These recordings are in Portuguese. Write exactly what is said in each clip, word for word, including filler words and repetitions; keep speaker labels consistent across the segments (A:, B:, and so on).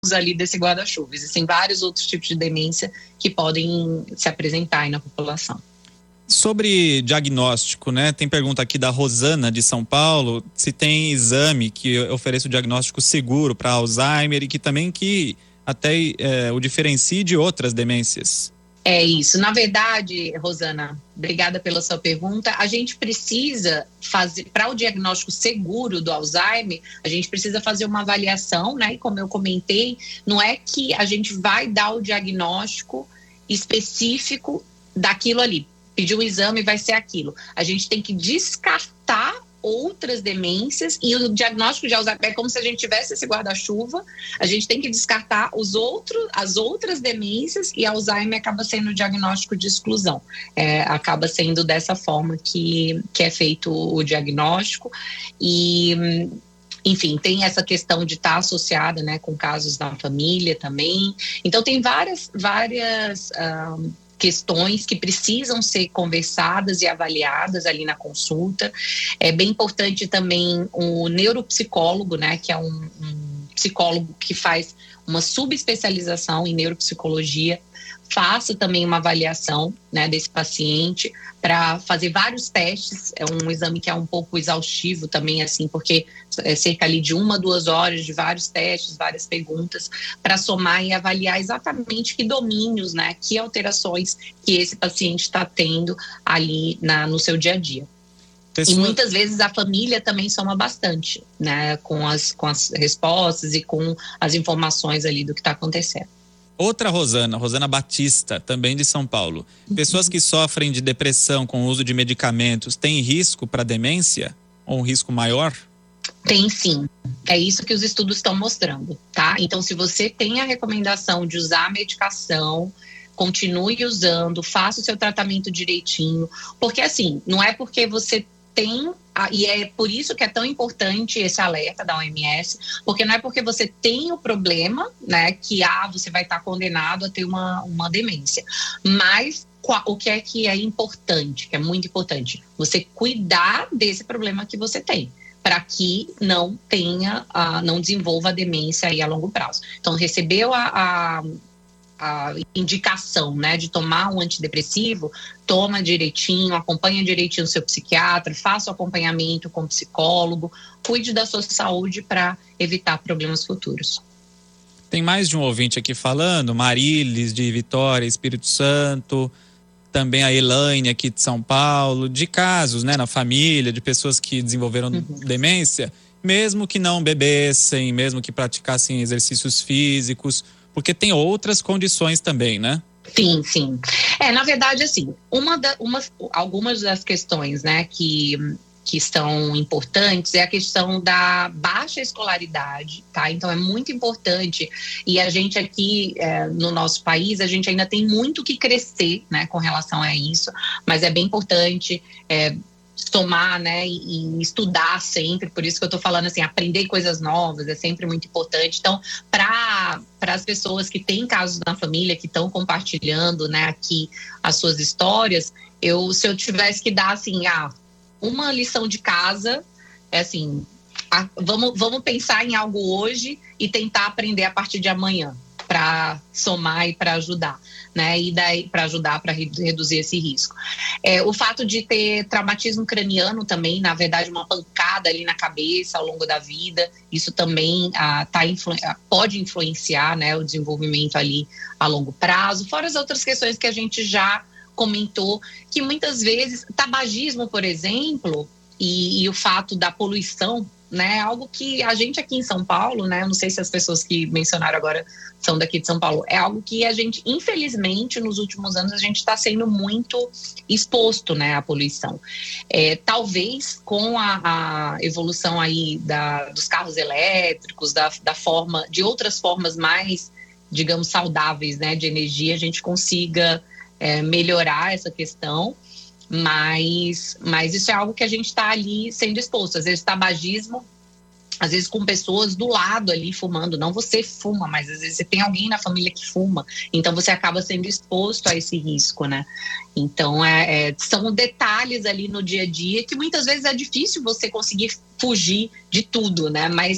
A: ali desse guarda-chuva. Existem vários outros tipos de demência que podem se apresentar aí na população.
B: Sobre diagnóstico, né? Tem pergunta aqui da Rosana, de São Paulo, se tem exame que ofereça o diagnóstico seguro para Alzheimer e que também que até é, o diferencie de outras demências.
A: É isso. Na verdade, Rosana, obrigada pela sua pergunta. A gente precisa fazer, para o diagnóstico seguro do Alzheimer, a gente precisa fazer uma avaliação, né? E como eu comentei, não é que a gente vai dar o diagnóstico específico daquilo ali. Pedir um exame vai ser aquilo. A gente tem que descartar outras demências e o diagnóstico de Alzheimer é como se a gente tivesse esse guarda-chuva, a gente tem que descartar os outros, as outras demências e Alzheimer acaba sendo o diagnóstico de exclusão. É, acaba sendo dessa forma que, que é feito o diagnóstico e... Enfim, tem essa questão de estar associada, né, com casos da família também. Então, tem várias, várias um, questões que precisam ser conversadas e avaliadas ali na consulta. É bem importante também o neuropsicólogo, né, que é um, um psicólogo que faz uma subespecialização em neuropsicologia, faça também uma avaliação, né, desse paciente para fazer vários testes. É um exame que é um pouco exaustivo também, assim, porque é cerca ali de uma, duas horas de vários testes, várias perguntas, para somar e avaliar exatamente que domínios, né, que alterações que esse paciente está tendo ali na, no seu dia a dia. Pessoa... E muitas vezes a família também soma bastante, né, com as, com as respostas e com as informações ali do que está acontecendo.
B: Outra Rosana, Rosana Batista, também de São Paulo. Pessoas que sofrem de depressão com o uso de medicamentos, têm risco para demência? Ou um risco maior?
A: Tem sim. É isso que os estudos estão mostrando, tá? Então, se você tem a recomendação de usar a medicação, continue usando, faça o seu tratamento direitinho. Porque assim, não é porque você tem, e é por isso que é tão importante esse alerta da O M S, porque não é porque você tem o problema, né, que ah, você vai estar condenado a ter uma, uma demência, mas o que é que é importante, que é muito importante, você cuidar desse problema que você tem, para que não tenha, uh, não desenvolva a demência aí a longo prazo. Então, recebeu a, a a indicação, né, de tomar um antidepressivo, toma direitinho, acompanha direitinho o seu psiquiatra, faça o acompanhamento com o psicólogo, cuide da sua saúde para evitar problemas futuros.
B: Tem mais de um ouvinte aqui falando, Marilis de Vitória, Espírito Santo, também a Elaine aqui de São Paulo, de casos, né, na família, de pessoas que desenvolveram uhum. demência, mesmo que não bebessem, mesmo que praticassem exercícios físicos, porque tem outras condições também, né?
A: Sim, sim. É, na verdade, assim, uma da, uma, algumas das questões, né, que, que estão importantes é a questão da baixa escolaridade, tá? Então, é muito importante, e a gente aqui, é, no nosso país, a gente ainda tem muito que crescer, né, com relação a isso, mas é bem importante, é, tomar, né, e, e estudar sempre, por isso que eu tô falando assim, aprender coisas novas é sempre muito importante. Então, para para as pessoas que têm casos na família, que estão compartilhando, né, aqui as suas histórias, eu, se eu tivesse que dar, assim, ah, uma lição de casa, é assim, a, vamos, vamos pensar em algo hoje e tentar aprender a partir de amanhã, para somar e para ajudar, né? E daí para ajudar para reduzir esse risco. É, o fato de ter traumatismo craniano também, na verdade, uma pancada ali na cabeça ao longo da vida, isso também ah, tá influ- pode influenciar, né, o desenvolvimento ali a longo prazo, fora as outras questões que a gente já comentou, que muitas vezes, tabagismo, por exemplo, e, e o fato da poluição, né, algo que a gente aqui em São Paulo, né, eu não sei se as pessoas que mencionaram agora são daqui de São Paulo, é algo que a gente, infelizmente, nos últimos anos, a gente está sendo muito exposto, né, à poluição. É, talvez com a, a evolução aí da, dos carros elétricos, da, da forma, de outras formas mais, digamos, saudáveis, né, de energia, a gente consiga é, melhorar essa questão. Mas, mas isso é algo que a gente está ali sendo exposto. Às vezes tabagismo, às vezes com pessoas do lado ali fumando. Não você fuma, mas às vezes você tem alguém na família que fuma. Então você acaba sendo exposto a esse risco, né? Então é, é, são detalhes ali no dia a dia que muitas vezes é difícil você conseguir fugir de tudo, né? Mas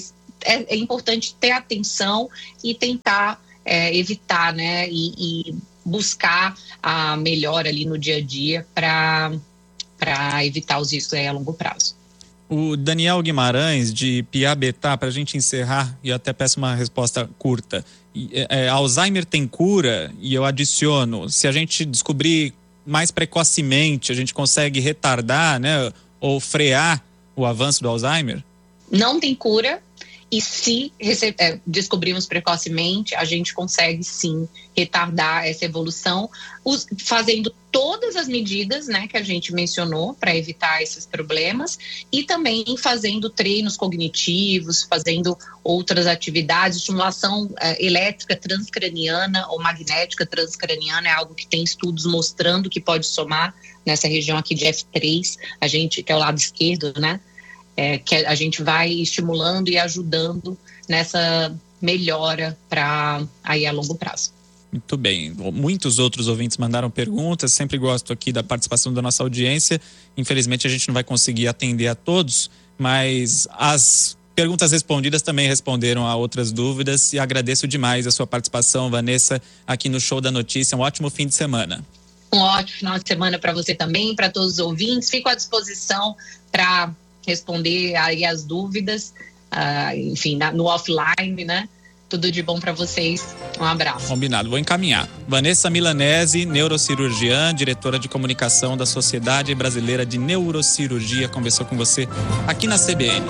A: é, é importante ter atenção e tentar é, evitar, né, e, e buscar a melhora ali no dia a dia para para evitar os riscos aí a longo prazo.
B: O Daniel Guimarães, de Piabetá, para a gente encerrar, e eu até peço uma resposta curta. É, é, Alzheimer tem cura? E eu adiciono, se a gente descobrir mais precocemente, a gente consegue retardar, né, ou frear o avanço do Alzheimer?
A: Não tem cura. E se rece- é, descobrirmos precocemente, a gente consegue sim retardar essa evolução, us- fazendo todas as medidas, né, que a gente mencionou para evitar esses problemas, e também fazendo treinos cognitivos, fazendo outras atividades, estimulação é, elétrica transcraniana ou magnética transcraniana, é algo que tem estudos mostrando que pode somar nessa região aqui de F três, a gente, que é o lado esquerdo, né? É, que a gente vai estimulando e ajudando nessa melhora para aí a longo prazo.
B: Muito bem. Muitos outros ouvintes mandaram perguntas, sempre gosto aqui da participação da nossa audiência. Infelizmente a gente não vai conseguir atender a todos, mas as perguntas respondidas também responderam a outras dúvidas e agradeço demais a sua participação, Vanessa, aqui no Show da Notícia. Um ótimo fim de semana.
A: Um ótimo final de semana para você também, para todos os ouvintes. Fico à disposição para responder aí as dúvidas, uh, enfim, na, no offline, né? Tudo de bom para vocês. Um abraço.
B: Combinado, vou encaminhar. Vanessa Milanese, neurocirurgiã, diretora de comunicação da Sociedade Brasileira de Neurocirurgia, conversou com você aqui na C B N.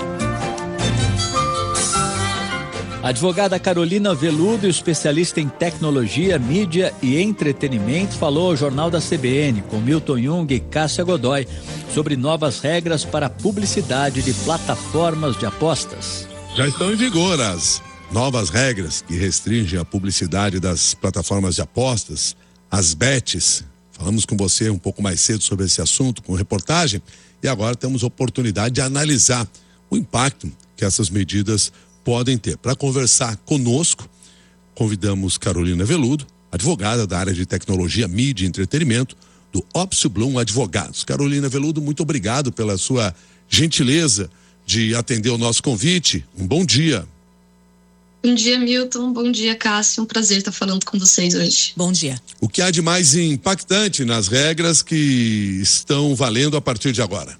C: A advogada Carolina Veludo, especialista em tecnologia, mídia e entretenimento, falou ao Jornal da C B N com Milton Jung e Cássia Godoy sobre novas regras para a publicidade de plataformas de apostas.
D: Já estão em vigor as novas regras que restringem a publicidade das plataformas de apostas, as bets. Falamos com você um pouco mais cedo sobre esse assunto, com reportagem, e agora temos oportunidade de analisar o impacto que essas medidas podem ter. Para conversar conosco, convidamos Carolina Veludo, advogada da área de tecnologia, mídia e entretenimento, do Opsio Blum Advogados. Carolina Veludo, muito obrigado pela sua gentileza de atender o nosso convite. Um bom dia.
E: Bom dia, Milton. Bom dia, Cássio. Um prazer estar falando com vocês hoje.
F: Bom dia.
D: O que há de mais impactante nas regras que estão valendo a partir de agora?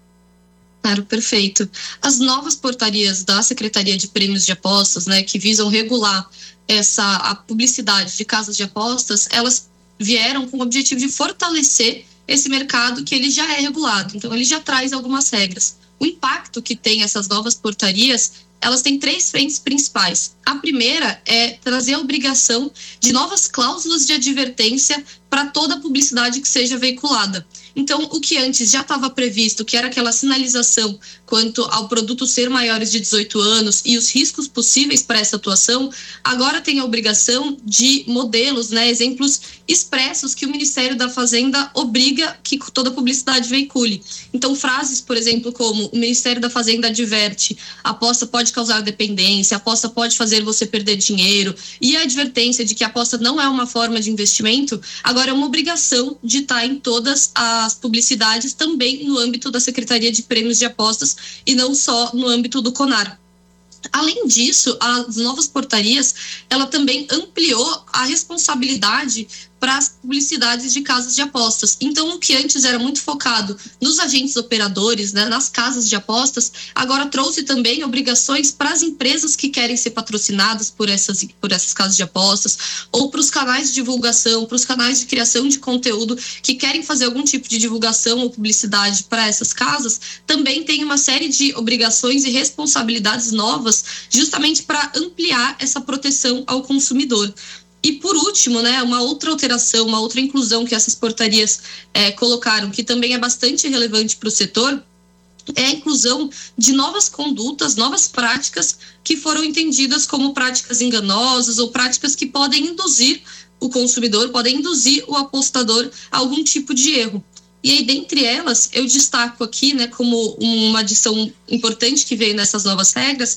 E: Claro, perfeito. As novas portarias da Secretaria de Prêmios de Apostas, né, que visam regular essa, a publicidade de casas de apostas, elas vieram com o objetivo de fortalecer esse mercado que ele já é regulado. Então, ele já traz algumas regras. O impacto que tem essas novas portarias, elas têm três frentes principais. A primeira é trazer a obrigação de novas cláusulas de advertência para toda a publicidade que seja veiculada. Então, o que antes já estava previsto, que era aquela sinalização quanto ao produto ser maiores de dezoito anos e os riscos possíveis para essa atuação, agora tem a obrigação de modelos, né, exemplos expressos que o Ministério da Fazenda obriga que toda publicidade veicule. Então, frases, por exemplo, como o Ministério da Fazenda adverte, a aposta pode causar dependência, a aposta pode fazer você perder dinheiro, e a advertência de que a aposta não é uma forma de investimento, agora é uma obrigação de estar em todas as publicidades, também no âmbito da Secretaria de Prêmios de Apostas e não só no âmbito do CONAR. Além disso, as novas portarias, ela também ampliou a responsabilidade para as publicidades de casas de apostas. Então, o que antes era muito focado nos agentes operadores, né, nas casas de apostas, agora trouxe também obrigações para as empresas que querem ser patrocinadas por essas, por essas casas de apostas, ou para os canais de divulgação, para os canais de criação de conteúdo que querem fazer algum tipo de divulgação ou publicidade para essas casas, também tem uma série de obrigações e responsabilidades novas, justamente para ampliar essa proteção ao consumidor. E por último, né, uma outra alteração, uma outra inclusão que essas portarias é, colocaram, que também é bastante relevante para o setor, é a inclusão de novas condutas, novas práticas que foram entendidas como práticas enganosas ou práticas que podem induzir o consumidor, podem induzir o apostador a algum tipo de erro. E aí, dentre elas, eu destaco aqui, né, como uma adição importante que veio nessas novas regras,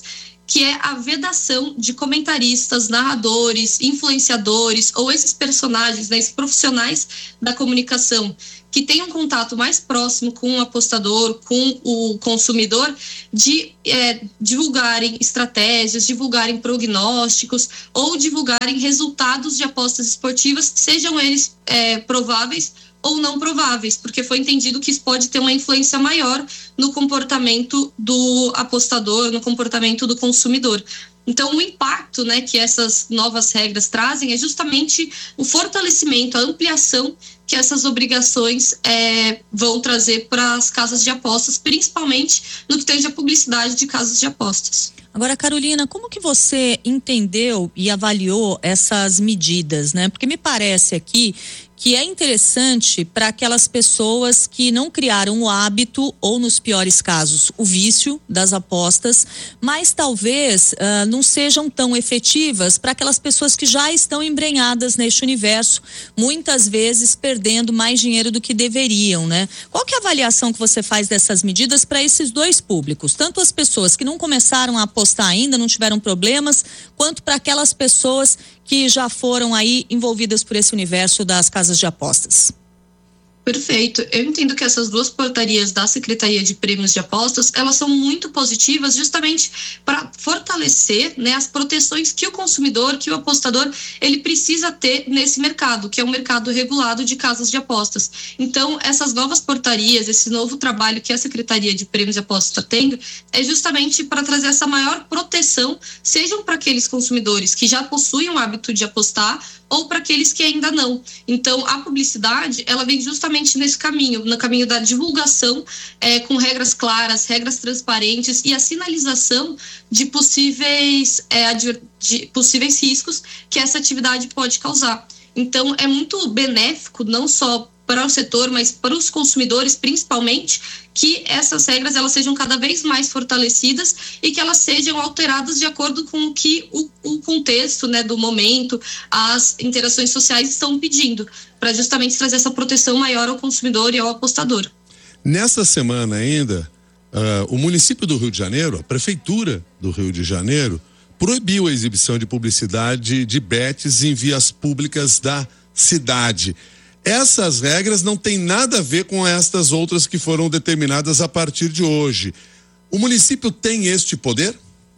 E: que é a vedação de comentaristas, narradores, influenciadores ou esses personagens, né, esses profissionais da comunicação que tem um contato mais próximo com o apostador, com o consumidor, de é, divulgarem estratégias, divulgarem prognósticos ou divulgarem resultados de apostas esportivas, sejam eles é, prováveis ou não prováveis, porque foi entendido que isso pode ter uma influência maior no comportamento do apostador, no comportamento do consumidor. Então, o impacto, né, que essas novas regras trazem é justamente o fortalecimento, a ampliação que essas obrigações é, vão trazer para as casas de apostas, principalmente no que tange a publicidade de casas de apostas.
F: Agora, Carolina, como que você entendeu e avaliou essas medidas, né? Porque me parece aqui que é interessante para aquelas pessoas que não criaram o hábito ou, nos piores casos, o vício das apostas, mas talvez uh, não sejam tão efetivas para aquelas pessoas que já estão embrenhadas neste universo, muitas vezes perdendo mais dinheiro do que deveriam, né? Qual que é a avaliação que você faz dessas medidas para esses dois públicos? Tanto as pessoas que não começaram a apostar ainda, não tiveram problemas, quanto para aquelas pessoas que já foram aí envolvidas por esse universo das casas de apostas.
E: Perfeito. Eu entendo que essas duas portarias da Secretaria de Prêmios de Apostas, elas são muito positivas justamente para fortalecer, né, as proteções que o consumidor, que o apostador, ele precisa ter nesse mercado, que é um mercado regulado de casas de apostas. Então, essas novas portarias, esse novo trabalho que a Secretaria de Prêmios de Apostas está tendo, é justamente para trazer essa maior proteção, sejam para aqueles consumidores que já possuem o hábito de apostar, ou para aqueles que ainda não. Então, a publicidade, ela vem justamente nesse caminho, no caminho da divulgação, é, com regras claras, regras transparentes e a sinalização de possíveis, é, de possíveis riscos que essa atividade pode causar. Então, é muito benéfico, não só para o setor, mas para os consumidores, principalmente, que essas regras elas sejam cada vez mais fortalecidas e que elas sejam alteradas de acordo com o que o, o contexto, né, do momento, as interações sociais estão pedindo, para justamente trazer essa proteção maior ao consumidor e ao apostador.
D: Nessa semana ainda, uh, o município do Rio de Janeiro, a prefeitura do Rio de Janeiro, proibiu a exibição de publicidade de bets em vias públicas da cidade. Essas regras não têm nada a ver com estas outras que foram determinadas a partir de hoje. O município tem este poder?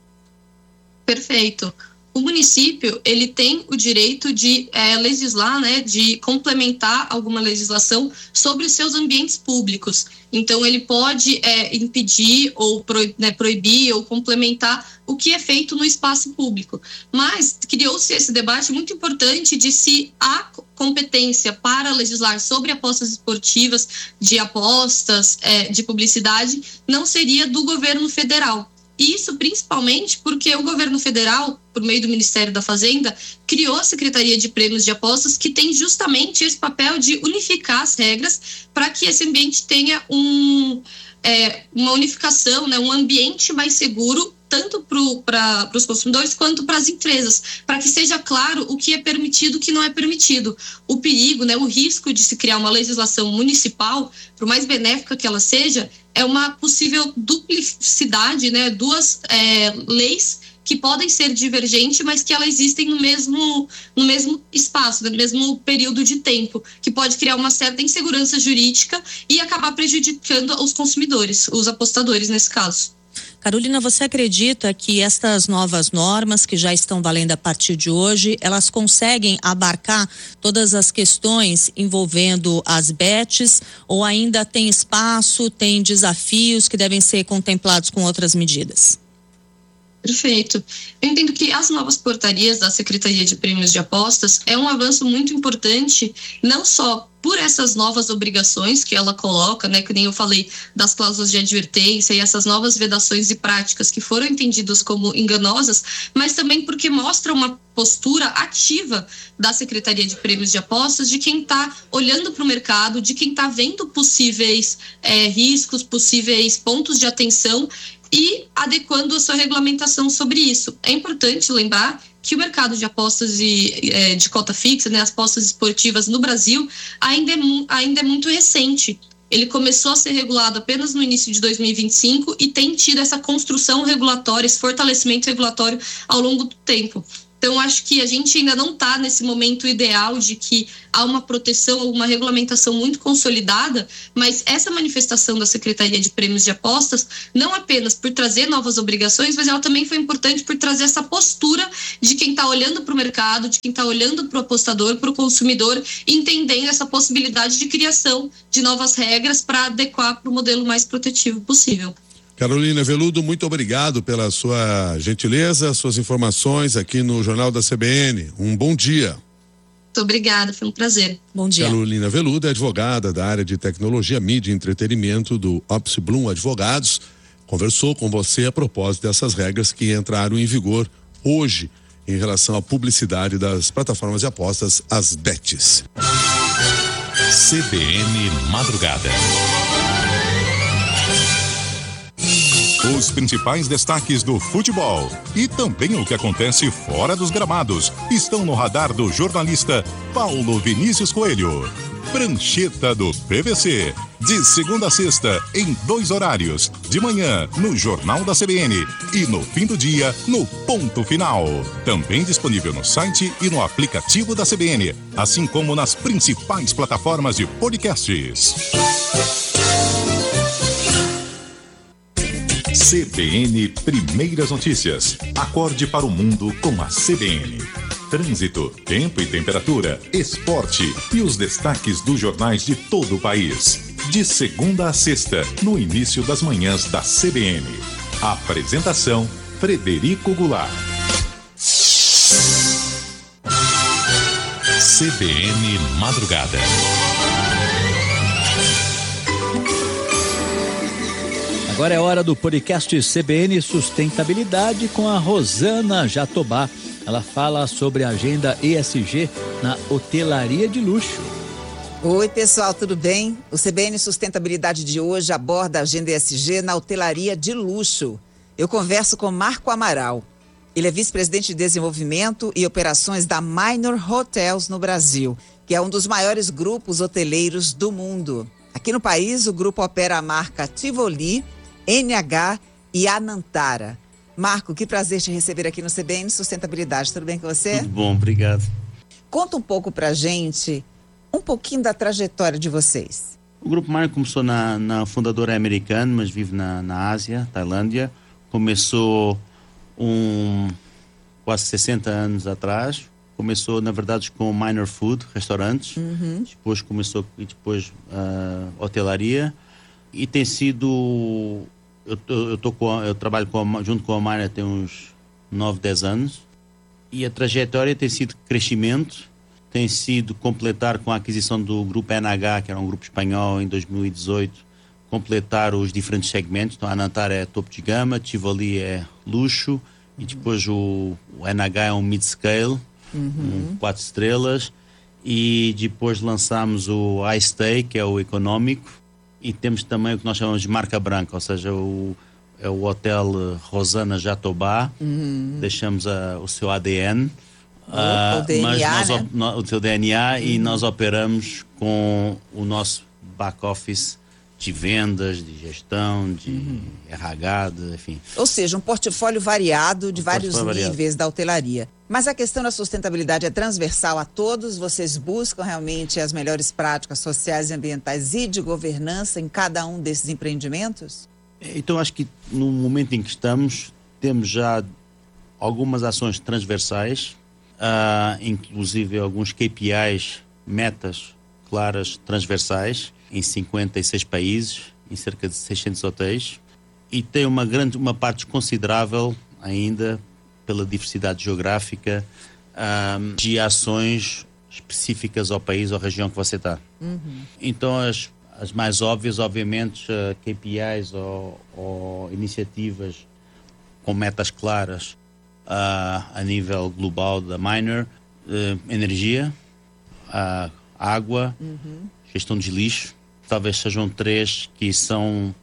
E: Perfeito. O município, ele tem o direito de é, legislar, né, de complementar alguma legislação sobre os seus ambientes públicos. Então, ele pode é, impedir ou pro, né, proibir ou complementar o que é feito no espaço público. Mas criou-se esse debate muito importante de se há competência para legislar sobre apostas esportivas, de apostas, é, de publicidade, não seria do governo federal. Isso principalmente porque o governo federal, por meio do Ministério da Fazenda, criou a Secretaria de Prêmios de Apostas, que tem justamente esse papel de unificar as regras para que esse ambiente tenha um, é, uma unificação, né, um ambiente mais seguro, tanto para os consumidores quanto para as empresas, para que seja claro o que é permitido e o que não é permitido. O perigo, né, o risco de se criar uma legislação municipal, por mais benéfica que ela seja, é uma possível duplicidade, né, duas é, leis que podem ser divergentes, mas que elas existem no mesmo, no mesmo espaço, no mesmo período de tempo, que pode criar uma certa insegurança jurídica e acabar prejudicando os consumidores, os apostadores nesse caso.
F: Carolina, você acredita que estas novas normas que já estão valendo a partir de hoje, elas conseguem abarcar todas as questões envolvendo as bets ou ainda tem espaço, tem desafios que devem ser contemplados com outras medidas?
E: Perfeito. Eu entendo que as novas portarias da Secretaria de Prêmios de Apostas é um avanço muito importante, não só por essas novas obrigações que ela coloca, né, que nem eu falei, das cláusulas de advertência e essas novas vedações e práticas que foram entendidas como enganosas, mas também porque mostra uma postura ativa da Secretaria de Prêmios de Apostas, de quem está olhando para o mercado, de quem está vendo possíveis é, riscos, possíveis pontos de atenção e adequando a sua regulamentação sobre isso. É importante lembrar que o mercado de apostas e, é, de cota fixa, né, as apostas esportivas no Brasil, ainda é, ainda é muito recente. ele começou a ser regulado apenas no início de dois mil e vinte e cinco e tem tido essa construção regulatória, esse fortalecimento regulatório ao longo do tempo. Então, acho que a gente ainda não está nesse momento ideal de que há uma proteção, uma regulamentação muito consolidada, mas essa manifestação da Secretaria de Prêmios de Apostas, não apenas por trazer novas obrigações, mas ela também foi importante por trazer essa postura de quem está olhando para o mercado, de quem está olhando para o apostador, para o consumidor, entendendo essa possibilidade de criação de novas regras para adequar para o modelo mais protetivo possível.
D: Carolina Veludo, muito obrigado pela sua gentileza, suas informações aqui no Jornal da C B N. Um bom dia.
E: Muito obrigada, foi um prazer.
F: Bom dia.
D: Carolina Veludo é advogada da área de tecnologia, mídia e entretenimento do Opus Blum Advogados. Conversou com você a propósito dessas regras que entraram em vigor hoje em relação à publicidade das plataformas de apostas, as bets.
G: C B N Madrugada. Os principais destaques do futebol e também o que acontece fora dos gramados estão no radar do jornalista Paulo Vinícius Coelho. Prancheta do P V C, de segunda a sexta, em dois horários, de manhã no Jornal da C B N e no fim do dia no Ponto Final. Também disponível no site e no aplicativo da C B N, assim como nas principais plataformas de podcasts. C B N Primeiras Notícias. Acorde para o mundo com a C B N. Trânsito, tempo e temperatura, esporte e os destaques dos jornais de todo o país. De segunda a sexta, no início das manhãs da C B N. Apresentação, Frederico Goulart. C B N Madrugada.
C: Agora é hora do podcast C B N Sustentabilidade com a Rosana Jatobá. Ela fala sobre a agenda E S G na hotelaria de luxo.
H: Oi, pessoal, tudo bem? O C B N Sustentabilidade de hoje aborda a agenda E S G na hotelaria de luxo. Eu converso com Marco Amaral. Ele é vice-presidente de desenvolvimento e operações da Minor Hotels no Brasil, que é um dos maiores grupos hoteleiros do mundo. Aqui no país, o grupo opera a marca Tivoli, N H e Anantara. Marco, que prazer te receber aqui no C B N Sustentabilidade. Tudo bem com você?
I: Tudo bom, obrigado.
H: Conta um pouco pra gente, um pouquinho da trajetória de vocês.
I: O Grupo Minor começou na, na fundadora americana, mas vive na, na Ásia, Tailândia. Começou um, quase sessenta anos atrás. Começou, na verdade, com Minor Food, restaurantes. Uhum. Depois começou, e depois uh, hotelaria. E tem sido... Eu, eu, tô com, eu trabalho com a, junto com a Minor tem uns nove, dez anos. E a trajetória tem sido crescimento. Tem sido completar com a aquisição do Grupo N H, que era um grupo espanhol, em dois mil e dezoito. Completar os diferentes segmentos. Então, a Anantara é topo de gama, Tivoli é luxo. E depois o, o N H é um mid-scale. Uhum. Um, quatro estrelas, e depois lançamos o iStay, que é o econômico, e temos também o que nós chamamos de marca branca, ou seja, o, é o Hotel Rosana Jatobá. Uhum. Deixamos a, o seu A D N,
H: o, uh, o D N A,
I: mas nós,
H: né?
I: no, o seu D N A, uhum. E nós operamos com o nosso back-office de vendas, de gestão, de uhum. R H, de, enfim.
H: Ou seja, um portfólio variado de um vários níveis variado. Da hotelaria. Mas a questão da sustentabilidade é transversal a todos? Vocês buscam realmente as melhores práticas sociais e ambientais e de governança em cada um desses empreendimentos?
I: Então, acho que no momento em que estamos, temos já algumas ações transversais, uh, inclusive alguns K P Is, metas claras transversais, em cinquenta e seis países, em cerca de seiscentos hotéis, e tem uma grande, uma parte considerável ainda pela diversidade geográfica um, de ações específicas ao país ou região que você está. Uhum. Então as, as mais óbvias, obviamente, uh, K P Is ou, ou iniciativas com metas claras uh, a nível global da Minor, uh, energia, uh, água, uhum. gestão de lixo. Talvez sejam três que são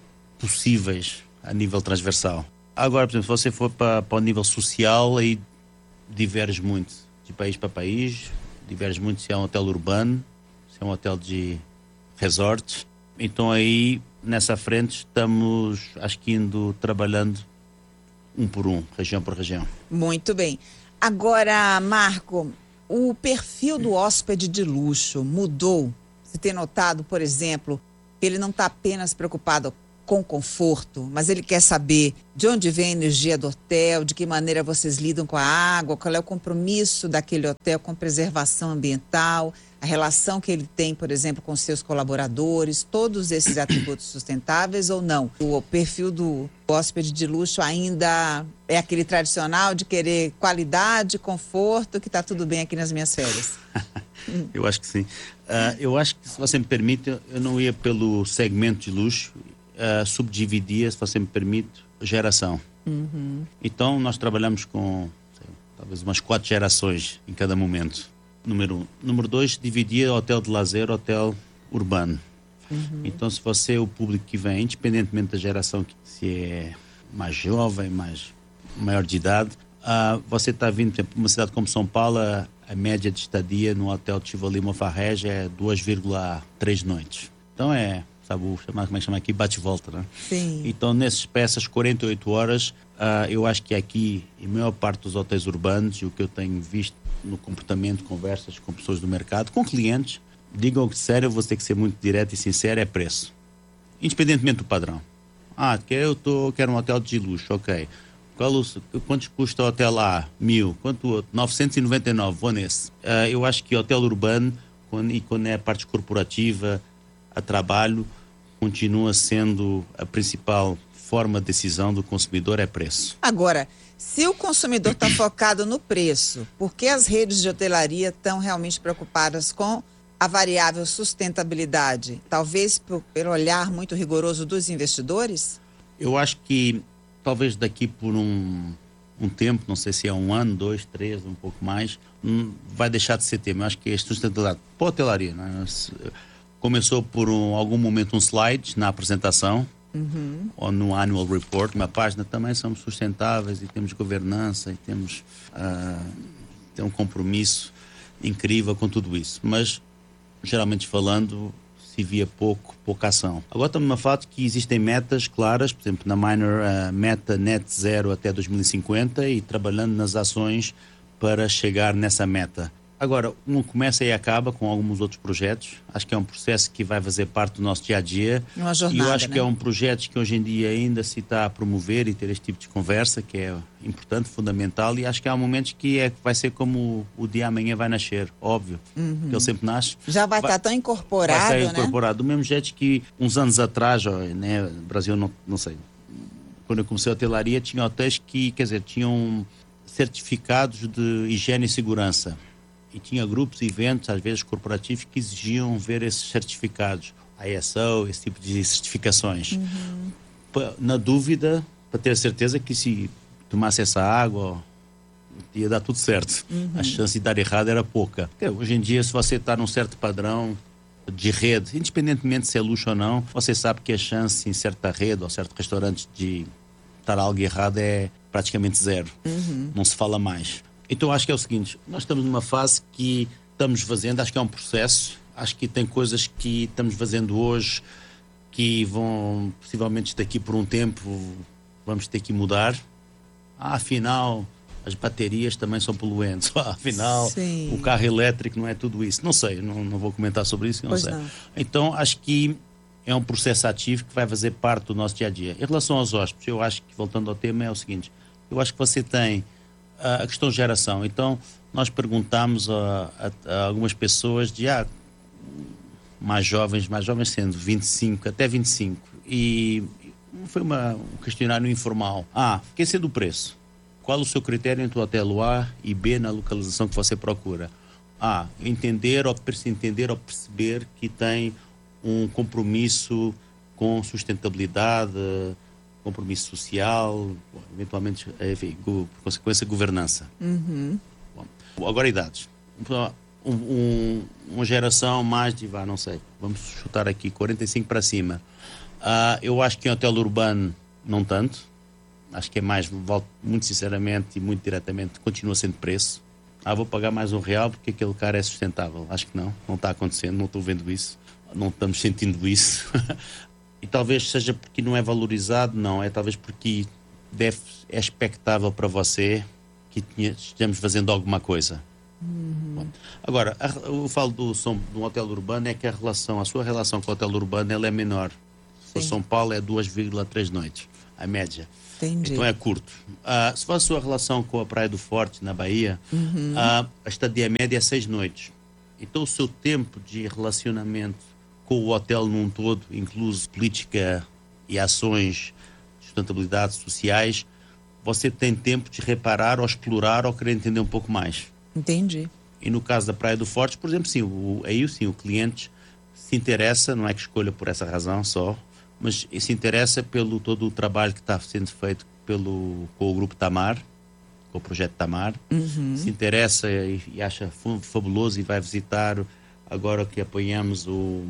I: possíveis a nível transversal. Agora, por exemplo, se você for para, para o nível social, aí diverge muito de país para país, diverge muito se é um hotel urbano, se é um hotel de resort, Então aí, nessa frente, estamos, acho que indo trabalhando um por um, região por região.
H: Muito bem. Agora, Marco, o perfil do hóspede de luxo mudou? Você tem notado, por exemplo, que ele não está apenas preocupado com conforto, mas ele quer saber de onde vem a energia do hotel, de que maneira vocês lidam com a água, qual é o compromisso daquele hotel com preservação ambiental, a relação que ele tem, por exemplo, com seus colaboradores, todos esses atributos sustentáveis ou não? O perfil do hóspede de luxo ainda é aquele tradicional de querer qualidade, conforto, que está tudo bem aqui nas minhas férias?
I: Eu acho que sim. Uh, eu acho que, se você me permite, eu não ia pelo segmento de luxo, uh, subdividia, se você me permite, geração.
H: Uhum.
I: Então, nós trabalhamos com sei, talvez umas quatro gerações em cada momento. Número um. Número dois, dividia hotel de lazer, hotel urbano. Uhum. Então, se você é o público que vem, independentemente da geração, se é mais jovem, mais maior de idade, uh, você está vindo, por exemplo, uma cidade como São Paulo, a, a média de estadia no hotel Tivoli Mofarrege é duas vírgula três noites. Então é, sabe, o, como é que chama aqui? Bate-volta, né?
H: Sim.
I: Então, nessas peças, quarenta e oito horas, uh, eu acho que aqui, em maior parte dos hotéis urbanos, e o que eu tenho visto no comportamento, conversas com pessoas do mercado, com clientes, digam que sério, eu vou ter que ser muito direto e sincero, é preço. Independentemente do padrão. Ah, eu tô, quero um hotel de luxo, ok. Qual o, quanto custa o hotel lá? Mil. Quanto o outro? novecentos e noventa e nove, vou nesse. Uh, eu acho que hotel urbano, quando, e quando é a parte corporativa, a trabalho, continua sendo a principal forma de decisão do consumidor, é preço.
H: Agora, se o consumidor está focado no preço, por que as redes de hotelaria estão realmente preocupadas com a variável sustentabilidade? Talvez por, pelo olhar muito rigoroso dos investidores?
I: Eu acho que talvez daqui por um, um tempo, não sei se é um ano, dois, três, um pouco mais, hum, vai deixar de ser tema. Eu acho que a sustentabilidade para a hotelaria, né? Começou por um, algum momento um slide na apresentação, uhum. ou no annual report, uma página, também somos sustentáveis e temos governança e temos uh, tem um compromisso incrível com tudo isso. Mas, geralmente falando, se via pouco, pouca ação. Agora estamos a falar que existem metas claras, por exemplo, na Minor, uh, meta net zero até dois mil e cinquenta e trabalhando nas ações para chegar nessa meta. Agora, um começa e acaba com alguns outros projetos. Acho que é um processo que vai fazer parte do nosso dia a dia.
H: Uma jornada,
I: e eu acho
H: né?
I: que é um projeto que hoje em dia ainda se está a promover e ter este tipo de conversa, que é importante, fundamental. E acho que há momentos que é, vai ser como o dia amanhã vai nascer, óbvio. Uhum. Que ele sempre nasce.
H: Já vai, vai estar tão incorporado,
I: vai estar
H: né?
I: incorporado. Do mesmo jeito que uns anos atrás, ó, né, no Brasil, não, não sei, quando eu comecei a hotelaria, tinha hotéis que, quer dizer, tinham certificados de higiene e segurança. E tinha grupos e eventos, às vezes corporativos, que exigiam ver esses certificados, I S O, esse tipo de certificações. Uhum. Na dúvida, para ter certeza que se tomasse essa água, ia dar tudo certo. Uhum. A chance de dar errado era pouca. Porque hoje em dia, se você está num certo padrão de rede, independentemente se é luxo ou não, você sabe que a chance em certa rede ou certo restaurante de estar algo errado é praticamente zero. Uhum. Não se fala mais. Então acho que é o seguinte, nós estamos numa fase que estamos fazendo, acho que é um processo, acho que tem coisas que estamos fazendo hoje que vão, possivelmente daqui por um tempo, vamos ter que mudar. Ah, afinal, as baterias também são poluentes. Ah, afinal, Sim. o carro elétrico não é tudo isso. Não sei, não, não vou comentar sobre isso, não pois sei. Não. Então acho que é um processo ativo que vai fazer parte do nosso dia a dia. Em relação aos hóspedes, eu acho que, voltando ao tema, é o seguinte, eu acho que você tem a questão de geração. Então, nós perguntámos a, a, a algumas pessoas de ah, mais jovens, mais jovens sendo vinte e cinco, até vinte e cinco. E foi uma, um questionário informal. Ah, esquecer do preço. Qual o seu critério entre o hotel A e B na localização que você procura? Ah, entender ou, entender ou perceber que tem um compromisso com sustentabilidade, compromisso social, eventualmente, enfim, por consequência, governança. Uhum. Bom, agora, idades. Um, um, uma geração mais de, vá, não sei, vamos chutar aqui, quarenta e cinco para cima. Uh, eu acho que em hotel urbano, não tanto. Acho que é mais, muito sinceramente e muito diretamente, continua sendo preço. Ah, vou pagar mais um real porque aquele cara é sustentável. Acho que não, não está acontecendo, não estou vendo isso. não estamos sentindo isso. E talvez seja porque não é valorizado, não, é talvez porque deve, é expectável para você que tinha, estejamos fazendo alguma coisa. Uhum. Bom, agora, a, eu falo do, do hotel urbano, é que a relação, a sua relação com o hotel urbano ela é menor. Para São Paulo é duas vírgula três noites, a média.
H: Entendi.
I: Então é curto. Uh, se for a sua relação com a Praia do Forte, na Bahia, uhum. uh, a estadia média é seis noites. Então o seu tempo de relacionamento com o hotel num todo, incluso política e ações de sustentabilidade sociais, você tem tempo de reparar ou explorar ou querer entender um pouco mais.
H: Entendi.
I: E no caso da Praia do Forte, por exemplo, sim, o, aí sim, o cliente se interessa, não é que escolha por essa razão só, mas se interessa pelo todo o trabalho que está sendo feito pelo, com o Grupo Tamar, com o Projeto Tamar, uhum. se interessa e, e acha fabuloso e vai visitar, agora que apoiamos o,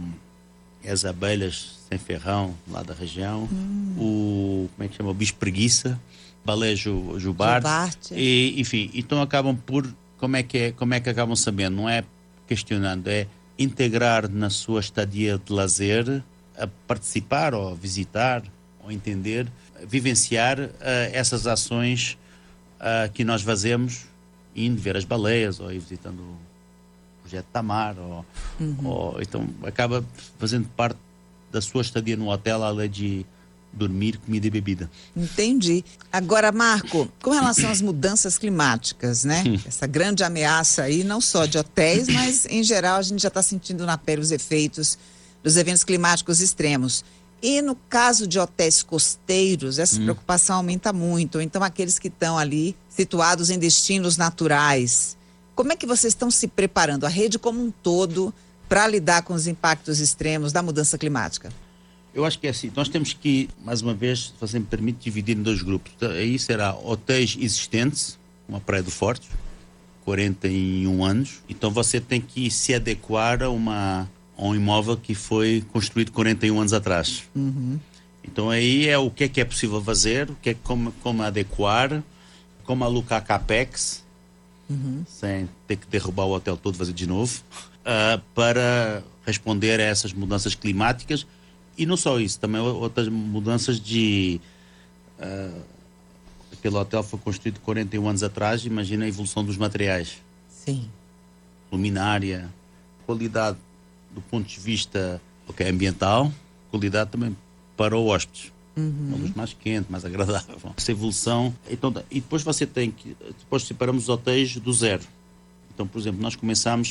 I: as abelhas sem ferrão lá da região, uhum. o, como é que chama, o bicho preguiça, baleia ju, jubarte, jubarte. E, enfim, então acabam por, como é, que é, como é que acabam sabendo, não é questionando, é integrar na sua estadia de lazer, a participar ou visitar ou entender, vivenciar uh, essas ações uh, que nós fazemos, indo ver as baleias ou ir visitando o Projeto Tamar ou, uhum. ou então acaba fazendo parte da sua estadia no hotel, além de dormir, comida e bebida.
H: Entendi. Agora, Marco, com relação às mudanças climáticas, né? Essa grande ameaça aí, não só de hotéis, mas em geral a gente já está sentindo na pele os efeitos dos eventos climáticos extremos. E no caso de hotéis costeiros, essa hum. preocupação aumenta muito. Então, aqueles que estão ali situados em destinos naturais, como é que vocês estão se preparando, a rede como um todo, para lidar com os impactos extremos da mudança climática?
I: Eu acho que é assim, nós temos que, mais uma vez, se você me permite, dividir em dois grupos. Aí será hotéis existentes, como a Praia do Forte, quarenta e um anos. Então você tem que se adequar a uma... um imóvel que foi construído quarenta e um anos atrás. Uhum. Então aí é o que é que é possível fazer, o que é como, como adequar, como alocar capex, uhum. sem ter que derrubar o hotel todo, fazer de novo, uh, para responder a essas mudanças climáticas. E não só isso, também outras mudanças de... Uh, aquele hotel foi construído quarenta e um anos atrás, imagina a evolução dos materiais.
H: Sim. Luminária,
I: qualidade do ponto de vista okay, ambiental, qualidade também para o hóspede. Uhum. Uma luz mais quente, mais agradável. Essa evolução. Então, e depois você tem que... Depois separamos os hotéis do zero. Então, por exemplo, nós começamos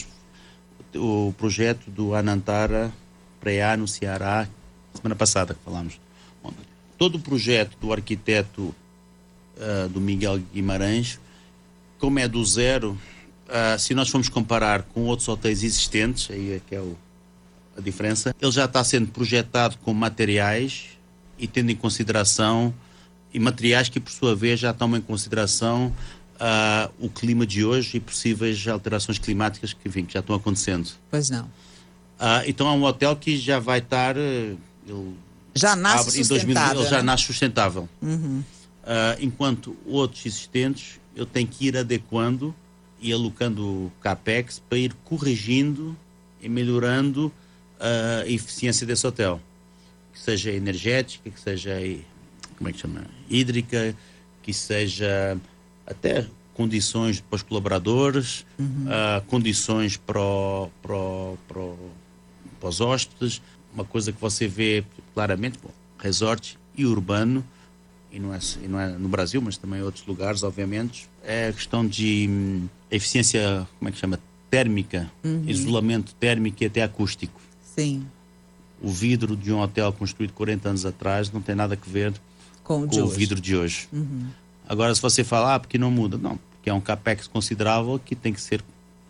I: o projeto do Anantara Praia no Ceará, semana passada que falámos. Todo o projeto do arquiteto uh, do Miguel Guimarães, como é do zero, uh, se nós formos comparar com outros hotéis existentes, aí é que é o a diferença, ele já está sendo projetado com materiais e tendo em consideração, e materiais que por sua vez já tomam em consideração uh, o clima de hoje e possíveis alterações climáticas que, enfim, que já estão acontecendo.
H: Pois não.
I: Uh, então é um hotel que já vai estar... Uh, ele
H: já nasce
I: abre,
H: sustentável.
I: Em dois mil, ele já
H: né?
I: nasce sustentável.
H: Uhum.
I: Uh, enquanto outros existentes, eu tenho que ir adequando e alocando capex para ir corrigindo e melhorando a eficiência desse hotel, que seja energética, que seja, como é que chama, hídrica, que seja até condições para os colaboradores, uhum. uh, condições para, o, para, o, para, o, para os hóspedes. Uma coisa que você vê claramente, bom, resort e urbano, e não, é, e não é no Brasil, mas também em outros lugares, obviamente, é a questão de hum, eficiência, como é que chama, térmica, uhum. isolamento térmico e até acústico.
H: Sim.
I: O vidro de um hotel construído quarenta anos atrás não tem nada a ver com, com o hoje. vidro de hoje. Uhum. Agora, se você falar, ah, porque não muda? Não, porque é um capex considerável que tem que ser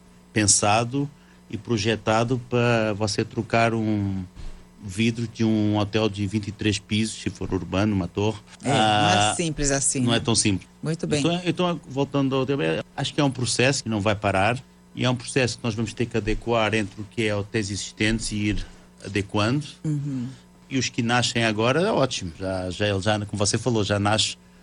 I: pensado e projetado para você trocar um vidro de um hotel de vinte e três pisos, se for urbano, uma torre.
H: É, ah, não é simples assim.
I: Não
H: né?
I: é tão simples.
H: Muito bem.
I: Então, então voltando ao tema, acho que é um processo que não vai parar. E é um processo que nós vamos ter que adequar entre o que é hotéis existentes e ir adequando. Uhum. E os que nascem agora é ótimo. Já, já, já, como você falou, já nasce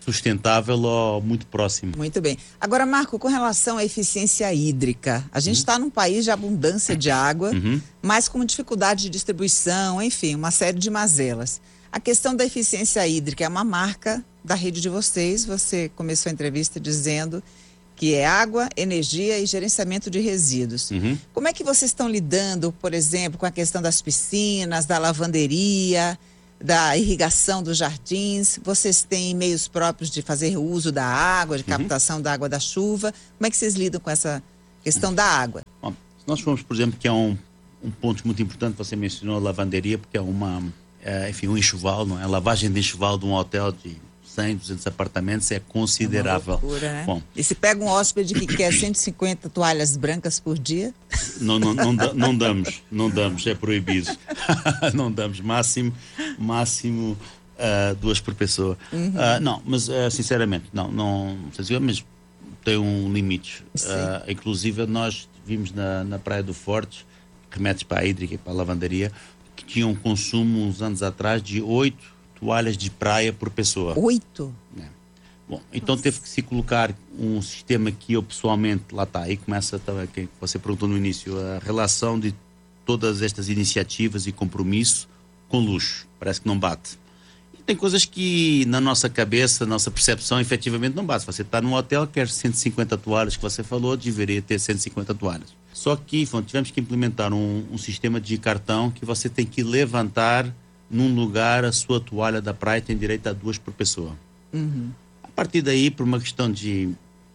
I: sustentável ou muito próximo.
H: Muito bem. Agora, Marco, com relação à eficiência hídrica, a gente está uhum. num país de abundância de água, uhum. mas com dificuldade de distribuição, enfim, uma série de mazelas. A questão da eficiência hídrica é uma marca da rede de vocês. Você começou a entrevista dizendo que é água, energia e gerenciamento de resíduos. Uhum. Como é que vocês estão lidando, por exemplo, com a questão das piscinas, da lavanderia, da irrigação dos jardins? Vocês têm meios próprios de fazer uso da água, de captação uhum. da água da chuva? Como é que vocês lidam com essa questão uhum. da água?
I: Bom, se nós formos, por exemplo, que é um, um ponto muito importante, você mencionou a lavanderia, porque é uma, é, enfim, um enxoval, não é? A lavagem de enxoval de um hotel de cem, duzentos apartamentos é considerável. É uma loucura, né? Bom,
H: e se pega um hóspede que quer cento e cinquenta toalhas brancas por dia?
I: Não, não, não, não damos, não damos, é proibido. Não damos, máximo, máximo uh, duas por pessoa. Uhum. Uh, não, mas uh, sinceramente, não, não, mas tem um limite. Uh, inclusive nós vimos na, na Praia do Forte, remetes para a hídrica e para a lavanderia, que tinha um consumo uns anos atrás de oito toalhas de praia por pessoa.
H: Oito?
I: É. Bom, então Nossa. Teve que se colocar um sistema que eu pessoalmente, lá está, aí começa também, que você perguntou no início, a relação de todas estas iniciativas e compromisso com luxo. Parece que não bate. E tem coisas que na nossa cabeça, na nossa percepção, efetivamente não bate. Você está num hotel, quer cento e cinquenta toalhas que você falou, deveria ter cento e cinquenta toalhas. Só que bom, tivemos que implementar um, um sistema de cartão que você tem que levantar num lugar a sua toalha da praia, tem direito a duas por pessoa. Uhum. A partir daí, por uma questão de,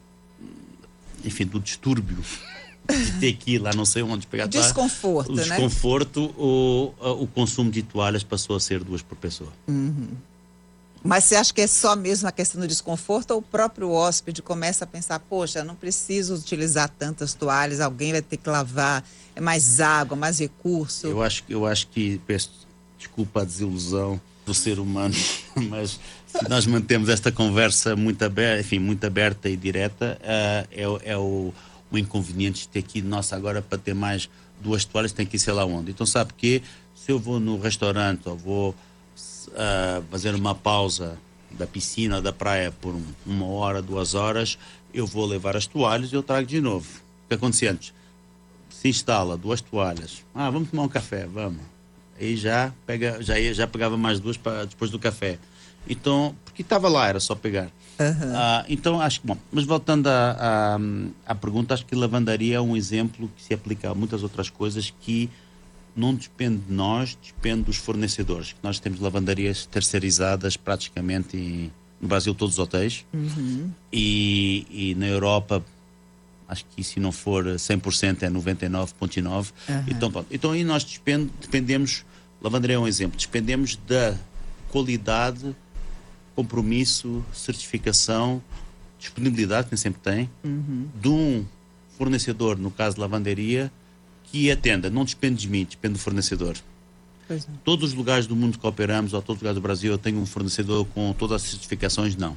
I: enfim, do distúrbio de ter que ir lá, não sei onde pegar
H: desconforto,
I: toalha, o desconforto, né? o, o consumo de toalhas passou a ser duas por pessoa.
H: Uhum. Mas você acha que é só mesmo a questão do desconforto ou o próprio hóspede começa a pensar, poxa, não preciso utilizar tantas toalhas, alguém vai ter que lavar, é mais água, mais recurso?
I: Eu acho, eu acho que, peço desculpa a desilusão do ser humano, mas se nós mantemos esta conversa muito aberta, enfim, muito aberta e direta, uh, é, é o, o inconveniente de ter que ir, nossa, agora para ter mais duas toalhas tem que ir sei lá onde. Então sabe que se eu vou no restaurante ou vou uh, fazer uma pausa da piscina ou da praia por um, uma hora, duas horas, eu vou levar as toalhas e eu trago de novo. O que acontecia antes? Se instala duas toalhas. Ah, vamos tomar um café, vamos. Aí já, pega, já, ia, já pegava mais duas para depois do café. Então, porque estava lá, era só pegar. Uhum. Ah, então, acho que, bom, mas voltando à, à, à pergunta, acho que lavandaria é um exemplo que se aplica a muitas outras coisas que não depende de nós, depende dos fornecedores. Nós temos lavandarias terceirizadas praticamente em, no Brasil, todos os hotéis. Uhum. E, e na Europa, acho que se não for cem por cento é noventa e nove vírgula nove por cento. Uhum. Então, pronto. Então aí nós depend, dependemos, lavandaria é um exemplo, dependemos da qualidade, compromisso, certificação, disponibilidade, que nem sempre tem, uhum. de um fornecedor, no caso de lavanderia, que atenda. Não depende de mim, depende do fornecedor. Pois é. Todos os lugares do mundo que operamos, ou todos os lugares do Brasil, eu tenho um fornecedor com todas as certificações? Não.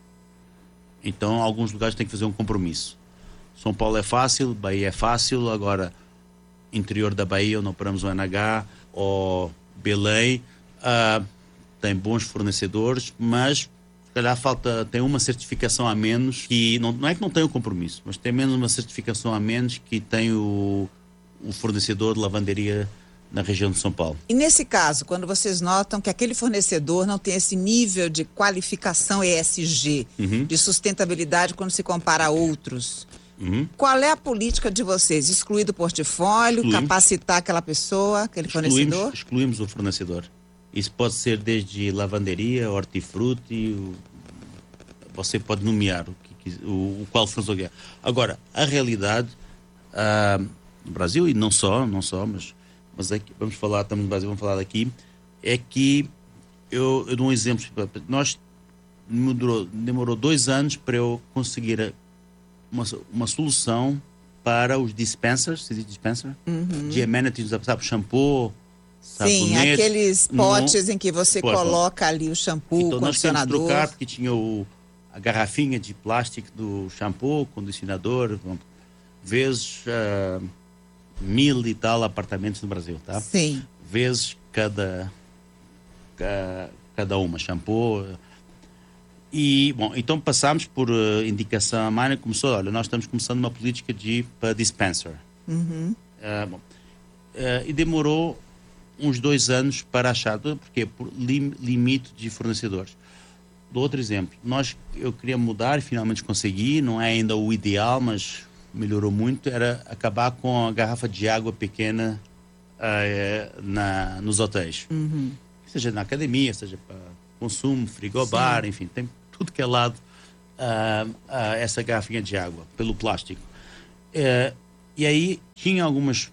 I: Então, alguns lugares têm que fazer um compromisso. São Paulo é fácil, Bahia é fácil, agora interior da Bahia, onde operamos o N H, ou Belém, uh, tem bons fornecedores, mas se calhar falta, tem uma certificação a menos, que não, não é que não tem o compromisso, mas tem menos uma certificação a menos que tem o, o fornecedor de lavanderia na região de São Paulo.
H: E nesse caso, quando vocês notam que aquele fornecedor não tem esse nível de qualificação E S G, uhum. de sustentabilidade quando se compara a outros, uhum. qual é a política de vocês? Excluir do portfólio, excluímos. Capacitar aquela pessoa, aquele excluímos, fornecedor?
I: Excluímos o fornecedor. Isso pode ser desde lavanderia, hortifruti, você pode nomear o, que, o, o qual fornecedor é. Agora, a realidade, uh, no Brasil, e não só, não só, mas, mas aqui, vamos falar, estamos no Brasil, vamos falar daqui, é que, eu, eu dou um exemplo, nós, demorou, demorou dois anos para eu conseguir uma, uma solução para os dispensers, se diz dispenser, uhum. de amenities, sabe, shampoo,
H: sim, aqueles potes no... em que você Pô, coloca ali o shampoo, então, condicionador.
I: Então nós temos que trocar, porque tinha o, a garrafinha de plástico do shampoo, condicionador, vezes uh, mil e tal apartamentos no Brasil, tá?
H: Sim.
I: Vezes cada, cada uma, shampoo. E, bom, então passámos por uh, indicação. A Maina começou, olha, nós estamos começando uma política de para dispenser.
H: Uhum.
I: Uh, bom, uh, e demorou uns dois anos para achar, porque por lim, limite de fornecedores. Dou outro exemplo. Nós, eu queria mudar e finalmente consegui, não é ainda o ideal, mas melhorou muito, era acabar com a garrafa de água pequena uh, na, nos hotéis.
H: Uhum.
I: Seja na academia, seja para consumo, frigobar, enfim, tem tudo que é lado uh, uh, essa garrafinha de água, pelo plástico. Uh, e aí tinha algumas,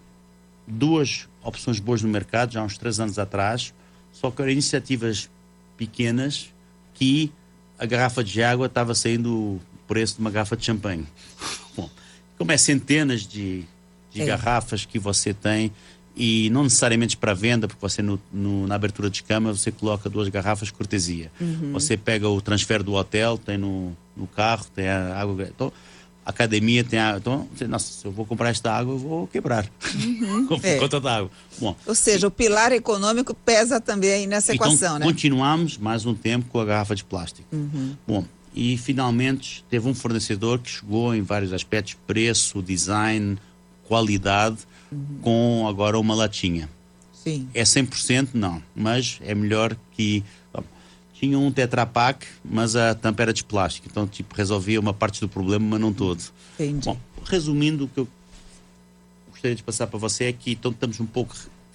I: duas opções boas no mercado, já há uns três anos atrás, só que eram iniciativas pequenas que a garrafa de água estava saindo o preço de uma garrafa de champanhe. Bom, como é centenas de, de é. garrafas que você tem, e não necessariamente para venda, porque você no, no, na abertura de cama você coloca duas garrafas cortesia. Uhum. Você pega o transfer do hotel, tem no, no carro, tem a água. Então, a academia tem água. Então, você, nossa, se eu vou comprar esta água, eu vou quebrar. Uhum. Por é. conta da água. Bom,
H: ou seja, o pilar econômico pesa também aí nessa
I: então,
H: equação, né?
I: Continuamos mais um tempo com a garrafa de plástico.
H: Uhum.
I: Bom, e finalmente teve um fornecedor que chegou em vários aspectos, preço, design, qualidade, uhum. com agora uma latinha.
H: Sim.
I: É cem por cento? Não, mas é melhor que... Bom, tinha um Tetra Pak, mas a tampa era de plástico, então tipo, resolvia uma parte do problema, mas não todo.
H: Entendi.
I: Bom, resumindo, o que eu gostaria de passar para você é que então, estamos um pouco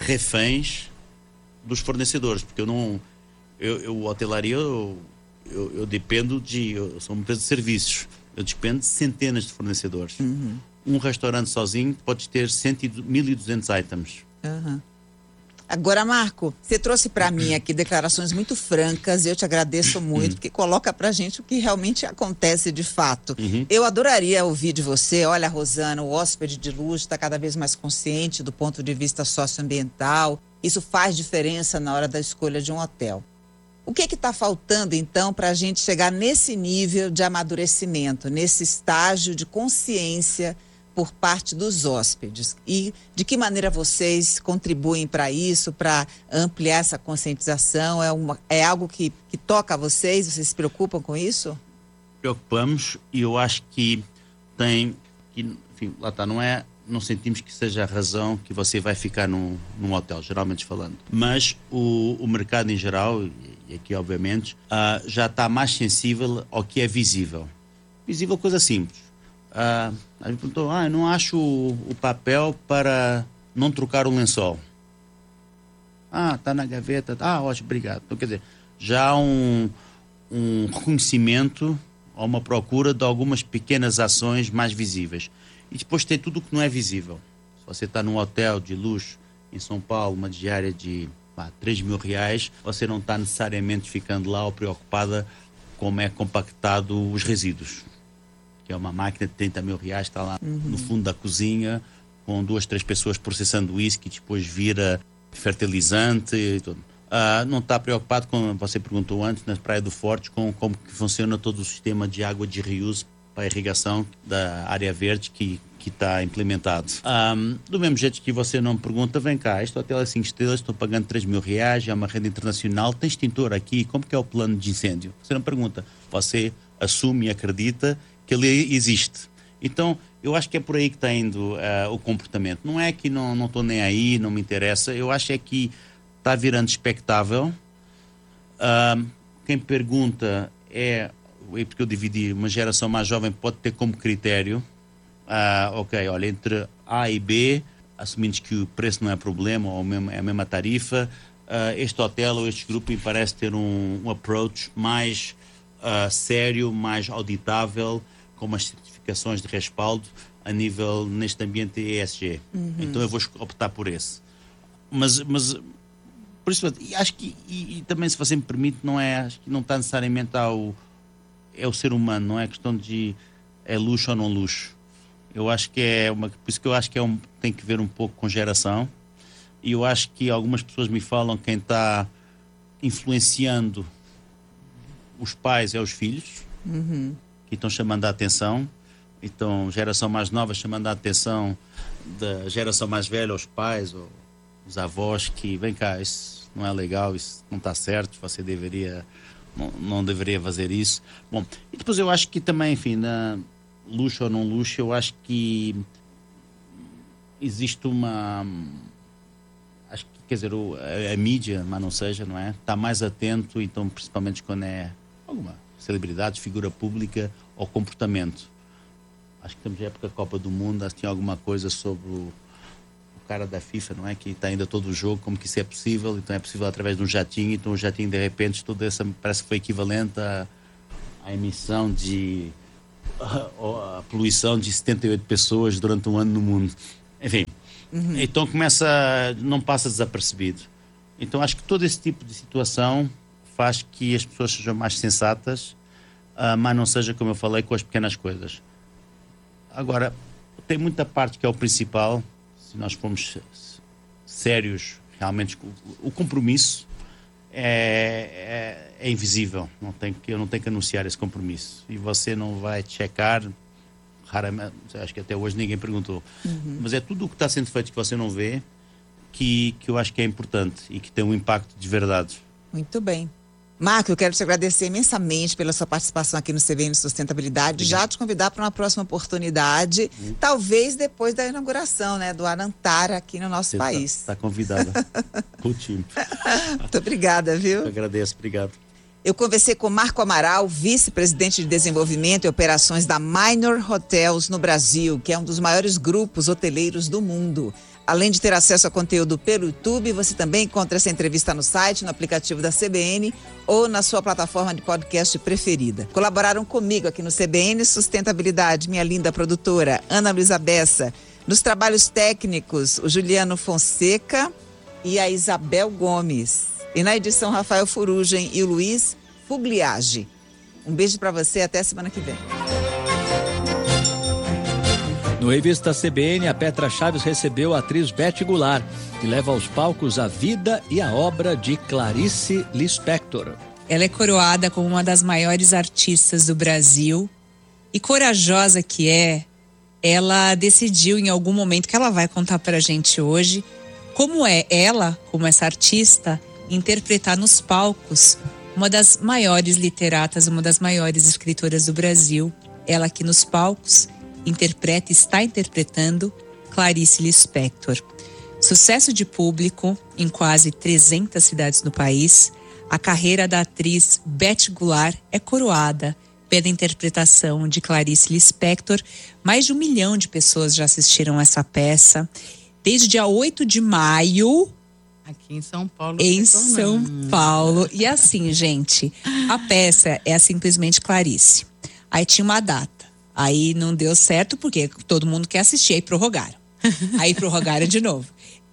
I: reféns dos fornecedores, porque eu não... Eu, eu hotelaria, eu, eu, eu dependo de... Eu sou uma empresa de serviços, eu dependo de centenas de fornecedores.
H: Uhum.
I: Um restaurante sozinho pode ter mil e duzentos items.
H: Uhum. Agora, Marco, você trouxe para mim aqui declarações muito francas, eu te agradeço muito, porque coloca pra gente o que realmente acontece de fato.
I: Uhum.
H: Eu adoraria ouvir de você, olha, Rosana, o hóspede de luxo está cada vez mais consciente do ponto de vista socioambiental, isso faz diferença na hora da escolha de um hotel. O que está faltando, então, para a gente chegar nesse nível de amadurecimento, nesse estágio de consciência por parte dos hóspedes? E de que maneira vocês contribuem para isso, para ampliar essa conscientização? É, uma, é algo que, que toca a vocês? Vocês se preocupam com isso?
I: Preocupamos, e eu acho que tem, que, enfim, lá está, não é, não sentimos que seja a razão que você vai ficar num, num hotel, geralmente falando. Mas o, o mercado em geral, e aqui obviamente, uh, já está mais sensível ao que é visível. Visível, coisa simples. Uh, a gente perguntou, ah, eu não acho o, o papel para não trocar o lençol. Ah, está na gaveta. Ah, ótimo, obrigado. Então, quer dizer, já há um, um reconhecimento, ou uma procura de algumas pequenas ações mais visíveis. E depois tem tudo o que não é visível. Se você está num hotel de luxo em São Paulo, uma diária de pá, três mil reais, você não está necessariamente ficando lá ou preocupada como é compactado os resíduos. Que é uma máquina de trinta mil reais, está lá uhum. no fundo da cozinha, com duas, três pessoas processando isso, que depois vira fertilizante e tudo. Uh, não está preocupado com, você perguntou antes, na Praia do Forte, com como que funciona todo o sistema de água de reuso para a irrigação da área verde que que está implementado. Um, do mesmo jeito que você não pergunta, vem cá, este hotel é cinco estrelas, estou pagando três mil reais, é uma rede internacional, tem extintor aqui, como que é o plano de incêndio? Você não pergunta, você assume e acredita que ele existe. Então, eu acho que é por aí que está indo uh, o comportamento. Não é que não estou nem aí, não me interessa, eu acho é que está virando expectável. Uh, quem pergunta é, é porque eu dividi, uma geração mais jovem pode ter como critério, uh, ok, olha, entre A e B, assumindo que o preço não é problema, ou mesmo, é a mesma tarifa, uh, este hotel ou este grupo me parece ter um, um approach mais uh, sério, mais auditável, com umas certificações de respaldo a nível, neste ambiente E S G. Uhum. Então eu vou optar por esse. Mas, mas por isso, acho que, e, e também, se você me permite, não é, acho que não está necessariamente ao, é o ser humano, não é questão de é luxo ou não luxo. Eu acho que é uma, por isso que eu acho que é um, tem que ver um pouco com geração, e eu acho que algumas pessoas me falam que quem está influenciando os pais é os filhos.
H: Uhum.
I: Que estão chamando a atenção, então geração mais nova chamando a atenção da geração mais velha, os pais ou os avós, que vem cá, isso não é legal, isso não está certo, você deveria não, não deveria fazer isso. Bom, e depois eu acho que também, enfim, na luxo ou não luxo, eu acho que existe uma... Acho que, quer dizer, o, a, a mídia, mas não seja, não é? Está mais atento, então, principalmente quando é alguma celebridade, figura pública ou comportamento. Acho que estamos na época da Copa do Mundo, acho que tinha alguma coisa sobre o, o cara da FIFA, não é? Que está ainda todo o jogo, como que isso é possível, então é possível através de um jatinho, então o jatinho de repente, tudo essa parece que foi equivalente à, à emissão de... A, a poluição de setenta e oito pessoas durante um ano no mundo. Enfim, uhum. Então começa, não passa desapercebido. Então acho que todo esse tipo de situação faz que as pessoas sejam mais sensatas, uh, mas não seja, como eu falei, com as pequenas coisas. Agora, tem muita parte que é o principal, se nós formos sérios, realmente, o compromisso é, é, é invisível, não tem que, eu não tenho que anunciar esse compromisso. E você não vai checar, raramente, acho que até hoje ninguém perguntou, uhum. Mas é tudo o que está sendo feito que você não vê, que, que eu acho que é importante e que tem um impacto de verdade.
H: Muito bem. Marco, eu quero te agradecer imensamente pela sua participação aqui no C B N Sustentabilidade. Sim. Já te convidar para uma próxima oportunidade, hum. talvez depois da inauguração, né, do Anantara aqui no nosso Você país.
I: Está tá convidada. Muito
H: obrigada, viu?
I: Eu agradeço, obrigado.
H: Eu conversei com Marco Amaral, vice-presidente de Desenvolvimento e Operações da Minor Hotels no Brasil, que é um dos maiores grupos hoteleiros do mundo. Além de ter acesso a conteúdo pelo YouTube, você também encontra essa entrevista no site, no aplicativo da C B N ou na sua plataforma de podcast preferida. Colaboraram comigo aqui no C B N Sustentabilidade, minha linda produtora, Ana Luísa Bessa. Nos trabalhos técnicos, o Juliano Fonseca e a Isabel Gomes. E na edição, Rafael Furugem e o Luiz Fugliage. Um beijo para você, até semana que vem.
C: No Revista C B N, a Petra Chaves recebeu a atriz Beth Goulart, que leva aos palcos a vida e a obra de Clarice Lispector.
J: Ela é coroada como uma das maiores artistas do Brasil e, corajosa que é, ela decidiu em algum momento, que ela vai contar pra gente hoje, como é ela, como essa artista, interpretar nos palcos uma das maiores literatas, uma das maiores escritoras do Brasil. Ela aqui nos palcos interpreta, está interpretando Clarice Lispector. Sucesso de público em quase trezentas cidades no país, a carreira da atriz Beth Goulart é coroada pela interpretação de Clarice Lispector. Mais de um milhão de pessoas já assistiram essa peça. Desde dia oito de maio...
K: Aqui em São Paulo.
J: Em São Paulo. E assim, gente, a peça é simplesmente Clarice. Aí tinha uma data. Aí não deu certo porque todo mundo quer assistir, aí prorrogaram. Aí prorrogaram de novo.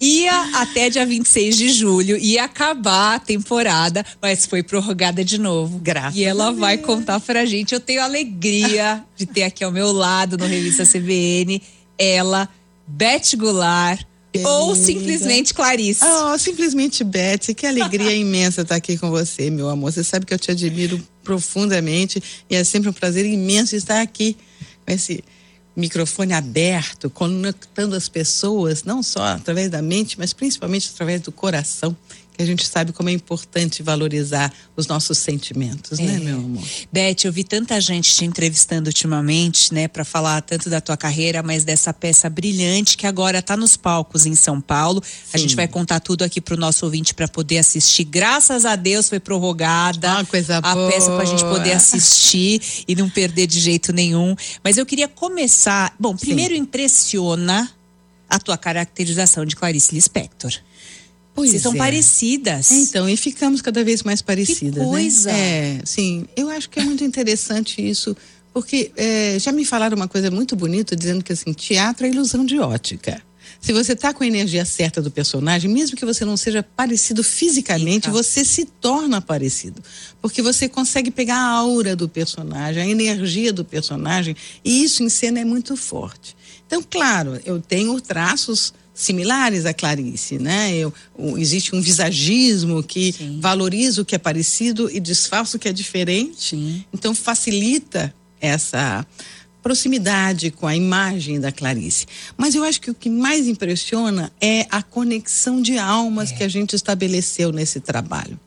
J: Ia até dia vinte e seis de julho, ia acabar a temporada, mas foi prorrogada de novo.
K: Graças
J: e ela
K: a
J: vai
K: Deus.
J: contar pra gente. Eu tenho a alegria de ter aqui ao meu lado, no Revista C B N, ela, Beth Goulart,
K: Querida.
J: Ou simplesmente Clarice.
K: Oh, simplesmente Beth, que alegria imensa estar aqui com você, meu amor. Você sabe que eu te admiro profundamente e é sempre um prazer imenso estar aqui com esse microfone aberto, conectando as pessoas, não só através da mente, mas principalmente através do coração, que a gente sabe como é importante valorizar os nossos sentimentos, é. né, meu amor?
J: Beth, eu vi tanta gente te entrevistando ultimamente, né, para falar tanto da tua carreira, mas dessa peça brilhante que agora tá nos palcos em São Paulo. Sim. A gente vai contar tudo aqui pro nosso ouvinte para poder assistir. Graças a Deus foi prorrogada
K: ah, coisa
J: a
K: boa.
J: peça pra gente poder assistir e não perder de jeito nenhum. Mas eu queria começar, bom, primeiro Sim. impressiona a tua caracterização de Clarice Lispector.
K: Pois
J: Vocês são
K: é.
J: parecidas.
K: Então, e ficamos cada vez mais parecidas,
J: que coisa.
K: né? É, sim, eu acho que é muito interessante isso, porque é, já me falaram uma coisa muito bonita, dizendo que assim, teatro é ilusão de ótica. Se você está com a energia certa do personagem, mesmo que você não seja parecido fisicamente, Fica. você se torna parecido. Porque você consegue pegar a aura do personagem, a energia do personagem, e isso em cena é muito forte. Então, claro, eu tenho traços similares a Clarice, né? Eu, o, existe um visagismo que Sim. valoriza o que é parecido e disfarça o que é diferente. Sim. Então facilita essa proximidade com a imagem da Clarice. Mas eu acho que o que mais impressiona é a conexão de almas é. que a gente estabeleceu nesse trabalho.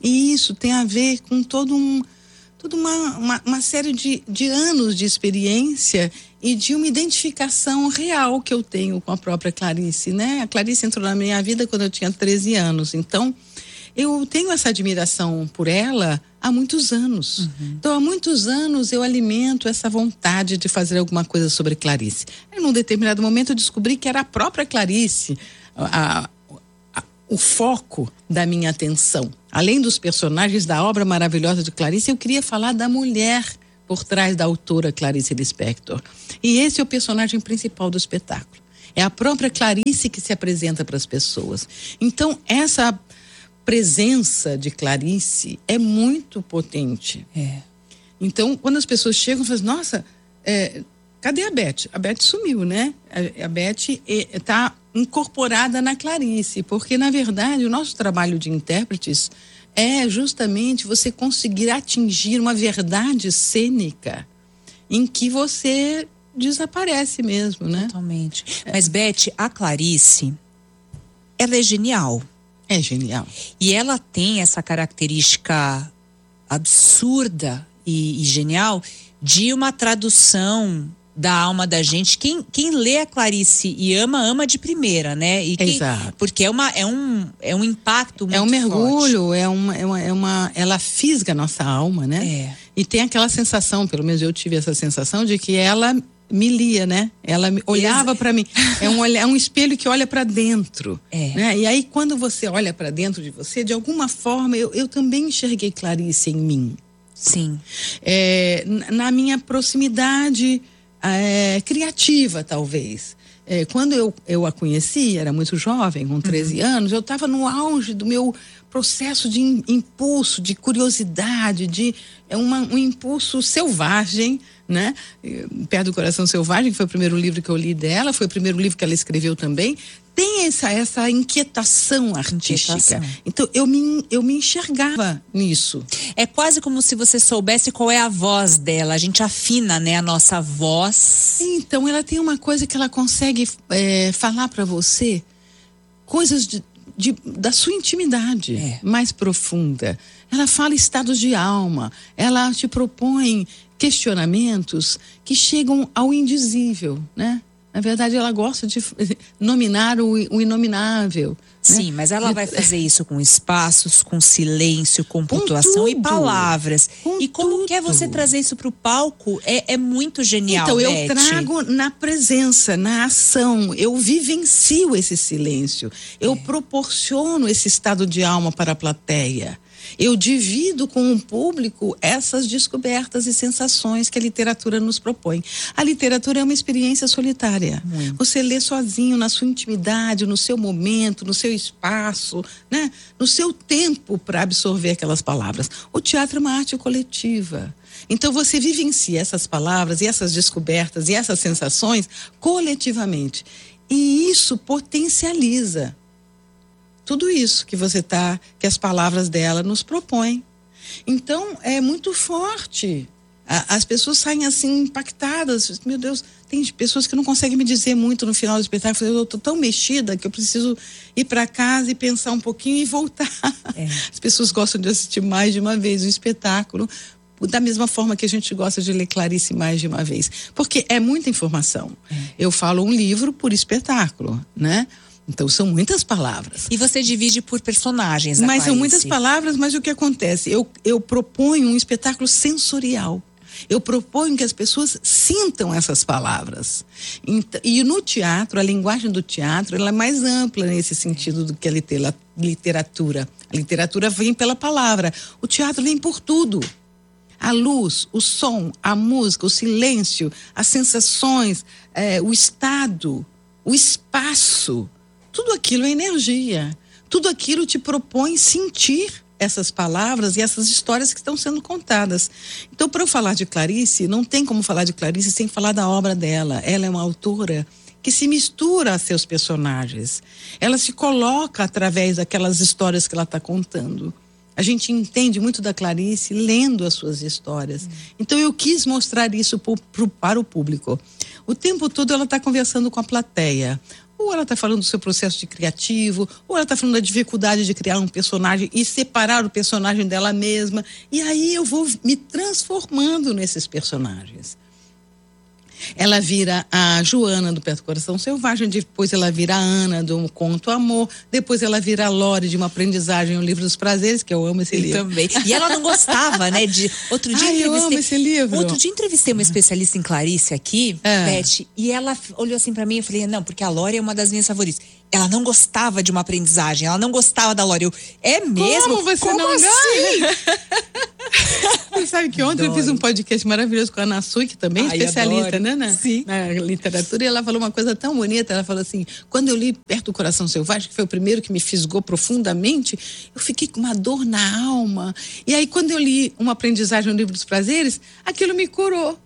K: E isso tem a ver com todo um, toda uma, uma, uma série de, de anos de experiência e de uma identificação real que eu tenho com a própria Clarice, né? A Clarice entrou na minha vida quando eu tinha treze anos, então eu tenho essa admiração por ela há muitos anos. Uhum. Então, há muitos anos eu alimento essa vontade de fazer alguma coisa sobre Clarice. E num determinado momento eu descobri que era a própria Clarice a, a, o foco da minha atenção. Além dos personagens da obra maravilhosa de Clarice, eu queria falar da mulher por trás da autora Clarice Lispector. E esse é o personagem principal do espetáculo. É a própria Clarice que se apresenta para as pessoas. Então, essa presença de Clarice é muito potente.
J: É.
K: Então, quando as pessoas chegam e falam, nossa, é, cadê a Beth? A Beth sumiu, né? A, a Beth está incorporada na Clarice, porque, na verdade, o nosso trabalho de intérpretes é justamente você conseguir atingir uma verdade cênica em que você desaparece mesmo, né?
J: Totalmente. É. Mas, Beth, a Clarice, ela é genial.
K: É genial.
J: E ela tem essa característica absurda e, e genial de uma tradução da alma da gente. Quem, quem lê a Clarice e ama, ama de primeira, né? E quem,
K: Exato.
J: Porque é, uma, é, um, é um impacto muito
K: É um mergulho,
J: forte.
K: é uma, é, uma, é uma... Ela fisga a nossa alma, né?
J: É.
K: E tem aquela sensação, pelo menos eu tive essa sensação, de que ela me lia, né? Ela olhava para mim. É um, é um espelho que olha para dentro.
J: É.
K: Né? E aí, quando você olha para dentro de você, de alguma forma, eu, eu também enxerguei Clarice em mim.
J: Sim.
K: É, na minha proximidade é, criativa, talvez. É, quando eu, eu a conheci, era muito jovem, com treze uhum. anos, eu estava no auge do meu processo de impulso, de curiosidade, de é uma, um impulso selvagem, né? Perto do Coração Selvagem, que foi o primeiro livro que eu li dela, foi o primeiro livro que ela escreveu também. Tem essa, essa inquietação artística. Inquietação. Então, eu me, eu me enxergava nisso.
J: É quase como se você soubesse qual é a voz dela. A gente afina, né, a nossa voz.
K: Então, ela tem uma coisa que ela consegue é, falar para você, coisas de, de, da sua intimidade é. mais profunda. Ela fala estados de alma, ela te propõe questionamentos que chegam ao indizível, né? Na verdade, ela gosta de nominar o, o inominável.
J: Sim,
K: né?
J: mas ela vai fazer isso com espaços, com silêncio, com, com pontuação
K: tudo,
J: e palavras.
K: Com
J: e como
K: tudo.
J: quer você trazer isso para o palco é, é muito genial,
K: Então, eu
J: Beth.
K: trago na presença, na ação. Eu vivencio esse silêncio. Eu é. proporciono esse estado de alma para a plateia. Eu divido com o público essas descobertas e sensações que a literatura nos propõe. A literatura é uma experiência solitária. Hum. Você lê sozinho, na sua intimidade, no seu momento, no seu espaço, né? No seu tempo para absorver aquelas palavras. O teatro é uma arte coletiva. Então você vivencia essas palavras e essas descobertas e essas sensações coletivamente. E isso potencializa tudo isso que você tá, que as palavras dela nos propõem. Então, é muito forte. A, as pessoas saem assim impactadas. Meu Deus, tem pessoas que não conseguem me dizer muito no final do espetáculo. Eu estou tão mexida que eu preciso ir para casa e pensar um pouquinho e voltar. É. As pessoas gostam de assistir mais de uma vez o espetáculo, da mesma forma que a gente gosta de ler Clarice mais de uma vez. Porque é muita informação. É. Eu falo um livro por espetáculo, né? Então, são muitas palavras.
J: E você divide por personagens, a
K: Mas
J: Clarice.
K: São muitas palavras, mas o que acontece? Eu, eu proponho um espetáculo sensorial. Eu proponho que as pessoas sintam essas palavras. E no teatro, a linguagem do teatro, ela é mais ampla nesse sentido do que a literatura. A literatura vem pela palavra. O teatro vem por tudo. A luz, o som, a música, o silêncio, as sensações, é, o estado, o espaço. Tudo aquilo é energia. Tudo aquilo te propõe sentir essas palavras e essas histórias que estão sendo contadas. Então, para eu falar de Clarice, não tem como falar de Clarice sem falar da obra dela. Ela é uma autora que se mistura a seus personagens. Ela se coloca através daquelas histórias que ela está contando. A gente entende muito da Clarice lendo as suas histórias. Então, eu quis mostrar isso pro, pro, para o público. O tempo todo ela está conversando com a plateia. Ou ela está falando do seu processo de criativo, ou ela está falando da dificuldade de criar um personagem e separar o personagem dela mesma. E aí eu vou me transformando nesses personagens. Ela vira a Joana do Perto do Coração Selvagem, depois ela vira a Ana do Conto Amor, depois ela vira a Lore de Uma Aprendizagem, o Livro dos Prazeres, que eu amo esse
J: eu
K: livro.
J: Também. E ela não gostava, né? De outro dia
K: Ai, eu amo esse livro.
J: Outro dia entrevistei uma especialista em Clarice aqui, é. Beth, e ela olhou assim pra mim e eu falei, não, porque a Lore é uma das minhas favoritas. Ela não gostava de Uma Aprendizagem, ela não gostava da Lore. Eu, é mesmo?
K: Como você
J: Como
K: não
J: assim?
K: Você sabe que ontem adoro. Eu fiz um podcast maravilhoso com a Ana Sui, que também é
J: Ai,
K: especialista,
J: adoro.
K: né, na, na literatura, e ela falou uma coisa tão bonita. Ela falou assim: quando eu li Perto do Coração Selvagem, que foi o primeiro que me fisgou profundamente, eu fiquei com uma dor na alma. E aí, quando eu li Uma Aprendizagem no Livro dos Prazeres, aquilo me curou.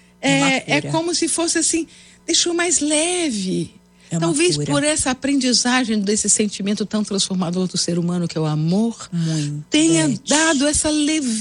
K: É, é como se fosse assim, deixou mais leve. É Talvez cura. Por essa aprendizagem desse sentimento tão transformador do ser humano que é o amor,
J: Muito
K: tenha
J: bem.
K: dado essa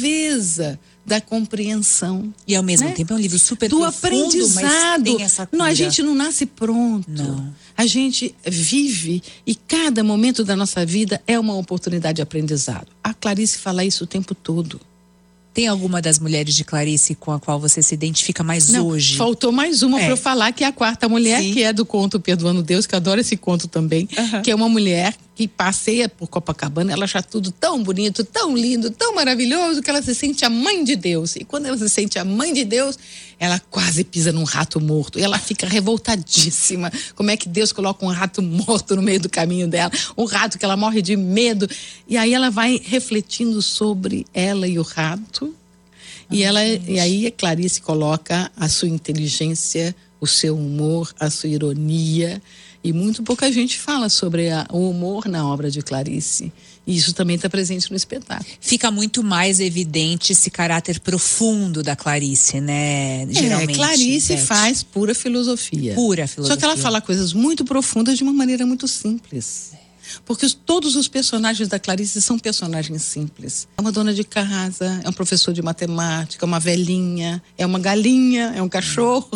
K: leveza da compreensão.
J: E ao mesmo
K: né?
J: tempo é um livro super
K: do
J: profundo,
K: aprendizado.
J: Mas tem essa cura.
K: Não, a gente não nasce pronto.
J: Não.
K: A gente vive e cada momento da nossa vida é uma oportunidade de aprendizado. A Clarice fala isso o tempo todo.
J: Tem alguma das mulheres de Clarice com a qual você se identifica mais
K: Não,
J: hoje?
K: Faltou mais uma
J: É.
K: para eu falar, que é a quarta mulher,
J: Sim.
K: que é do conto Perdoando Deus, que eu adoro esse conto também,
J: Uhum.
K: que é uma mulher que passeia por Copacabana, ela acha tudo tão bonito, tão lindo, tão maravilhoso, que ela se sente a mãe de Deus. E quando ela se sente a mãe de Deus, ela quase pisa num rato morto. E ela fica revoltadíssima. Como é que Deus coloca um rato morto no meio do caminho dela? Um rato que ela morre de medo. E aí ela vai refletindo sobre ela e o rato. E, ela, e aí a Clarice coloca a sua inteligência, o seu humor, a sua ironia. E muito pouca gente fala sobre a, o humor na obra de Clarice. E isso também está presente no espetáculo.
J: Fica muito mais evidente esse caráter profundo da Clarice, né? Geralmente.
K: É, Clarice
J: Beth.
K: faz pura filosofia.
J: Pura filosofia.
K: Só que ela fala coisas muito profundas de uma maneira muito simples. Porque os, todos os personagens da Clarice são personagens simples. É uma dona de casa, é um professor de matemática, é uma velhinha, é uma galinha, é um cachorro,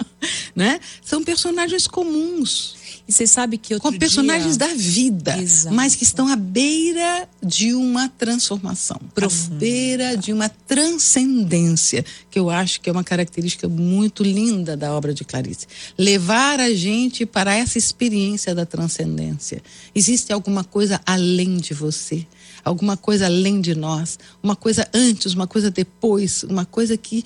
K: né? São personagens comuns.
J: E você sabe que outro
K: com personagens
J: dia...
K: da vida,
J: Exato.
K: Mas que estão à beira de uma transformação,
J: Profunda.
K: À beira de uma transcendência, que eu acho que é uma característica muito linda da obra de Clarice. Levar a gente para essa experiência da transcendência. Existe alguma coisa além de você, alguma coisa além de nós, uma coisa antes, uma coisa depois, uma coisa que,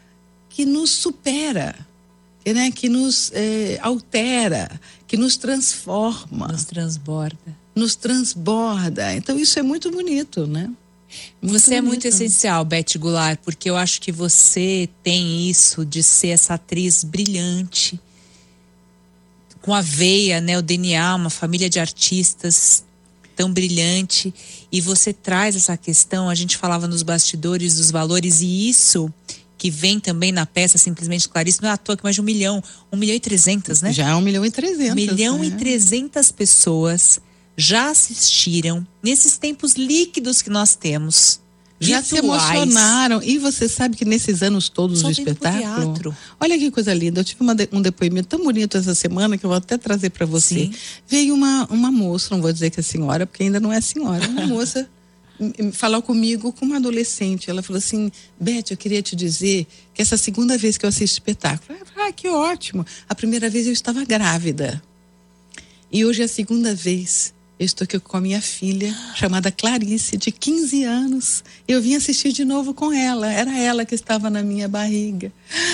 K: que nos supera. Né, que nos eh, altera, que nos transforma.
J: Nos transborda.
K: Nos transborda. Então isso é muito bonito, né? Muito
J: você é
K: bonito.
J: muito essencial, Beth Goulart, porque eu acho que você tem isso de ser essa atriz brilhante, com a veia, né, o D N A, uma família de artistas tão brilhante, e você traz essa questão, a gente falava nos bastidores dos valores, e isso... que vem também na peça Simplesmente Clarice, não é à toa que mais de um milhão, um milhão e trezentas, né?
K: Já é um milhão e trezentas.
J: Um milhão
K: né?
J: e trezentas pessoas já assistiram nesses tempos líquidos que nós temos.
K: Já
J: virtuais,
K: se emocionaram. E você sabe que nesses anos todos
J: só
K: do
J: indo pro
K: espetáculo...
J: teatro.
K: Olha que coisa linda. Eu tive uma de, um depoimento tão bonito essa semana que eu vou até trazer para você.
J: Sim.
K: Veio uma, uma moça, não vou dizer que é senhora, porque ainda não é senhora, uma moça... falou comigo com uma adolescente. Ela falou assim: Beth, eu queria te dizer que essa segunda vez que eu assisto espetáculo, eu falei, ah, que ótimo. A primeira vez eu estava grávida. E hoje é a segunda vez. Eu estou aqui com a minha filha, chamada Clarice, de quinze anos. Eu vim assistir de novo com ela. Era ela que estava na minha barriga.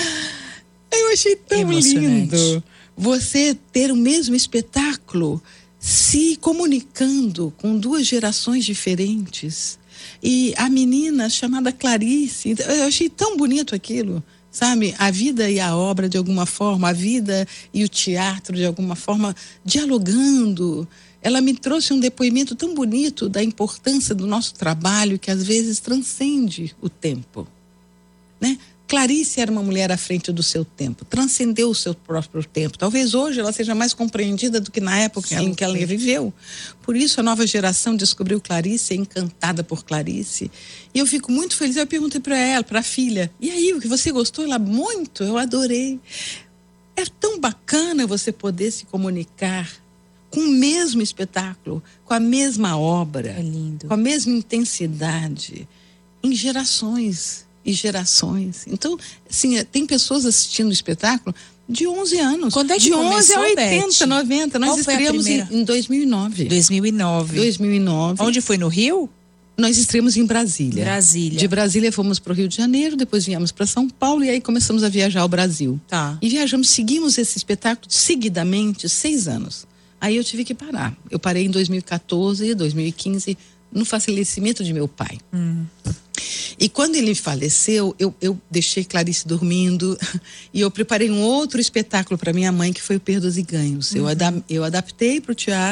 K: Eu achei tão lindo. Você ter o mesmo espetáculo se comunicando com duas gerações diferentes. E a menina chamada Clarice, eu achei tão bonito aquilo, sabe? A vida e a obra, de alguma forma, a vida e o teatro, de alguma forma, dialogando. Ela me trouxe um depoimento tão bonito da importância do nosso trabalho, que às vezes transcende o tempo, né? Clarice era uma mulher à frente do seu tempo, transcendeu o seu próprio tempo. Talvez hoje ela seja mais compreendida do que na época Sim, em que ela viveu. Por isso a nova geração descobriu Clarice, é encantada por Clarice. E eu fico muito feliz. Eu perguntei para ela, para a filha, e aí, o que você gostou? Ela, muito, eu adorei. É tão bacana você poder se comunicar com o mesmo espetáculo, com a mesma obra,
J: É lindo.
K: com a mesma intensidade, em gerações e gerações. Então, assim, tem pessoas assistindo o espetáculo de onze anos.
J: Quando é que
K: de onze
J: começou,
K: a oitenta,
J: Beth?
K: noventa. Nós
J: Qual foi a
K: estreamos em,
J: primeira?
K: em dois mil e nove.
J: dois mil e nove.
K: dois mil e nove.
J: Onde foi? No Rio?
K: Nós estreamos em Brasília.
J: Brasília.
K: De Brasília fomos para o Rio de Janeiro, depois viemos para São Paulo e aí começamos a viajar ao Brasil.
J: Tá.
K: E viajamos, seguimos esse espetáculo seguidamente, seis anos. Aí eu tive que parar. Eu parei em dois mil e quatorze, dois mil e quinze, no falecimento de meu pai.
J: Hum.
K: E quando ele faleceu, eu, eu deixei Clarice dormindo e eu preparei um outro espetáculo para minha mãe, que foi o Perdas e Ganhos.
J: Uhum.
K: Eu, ada- eu adaptei para o teatro.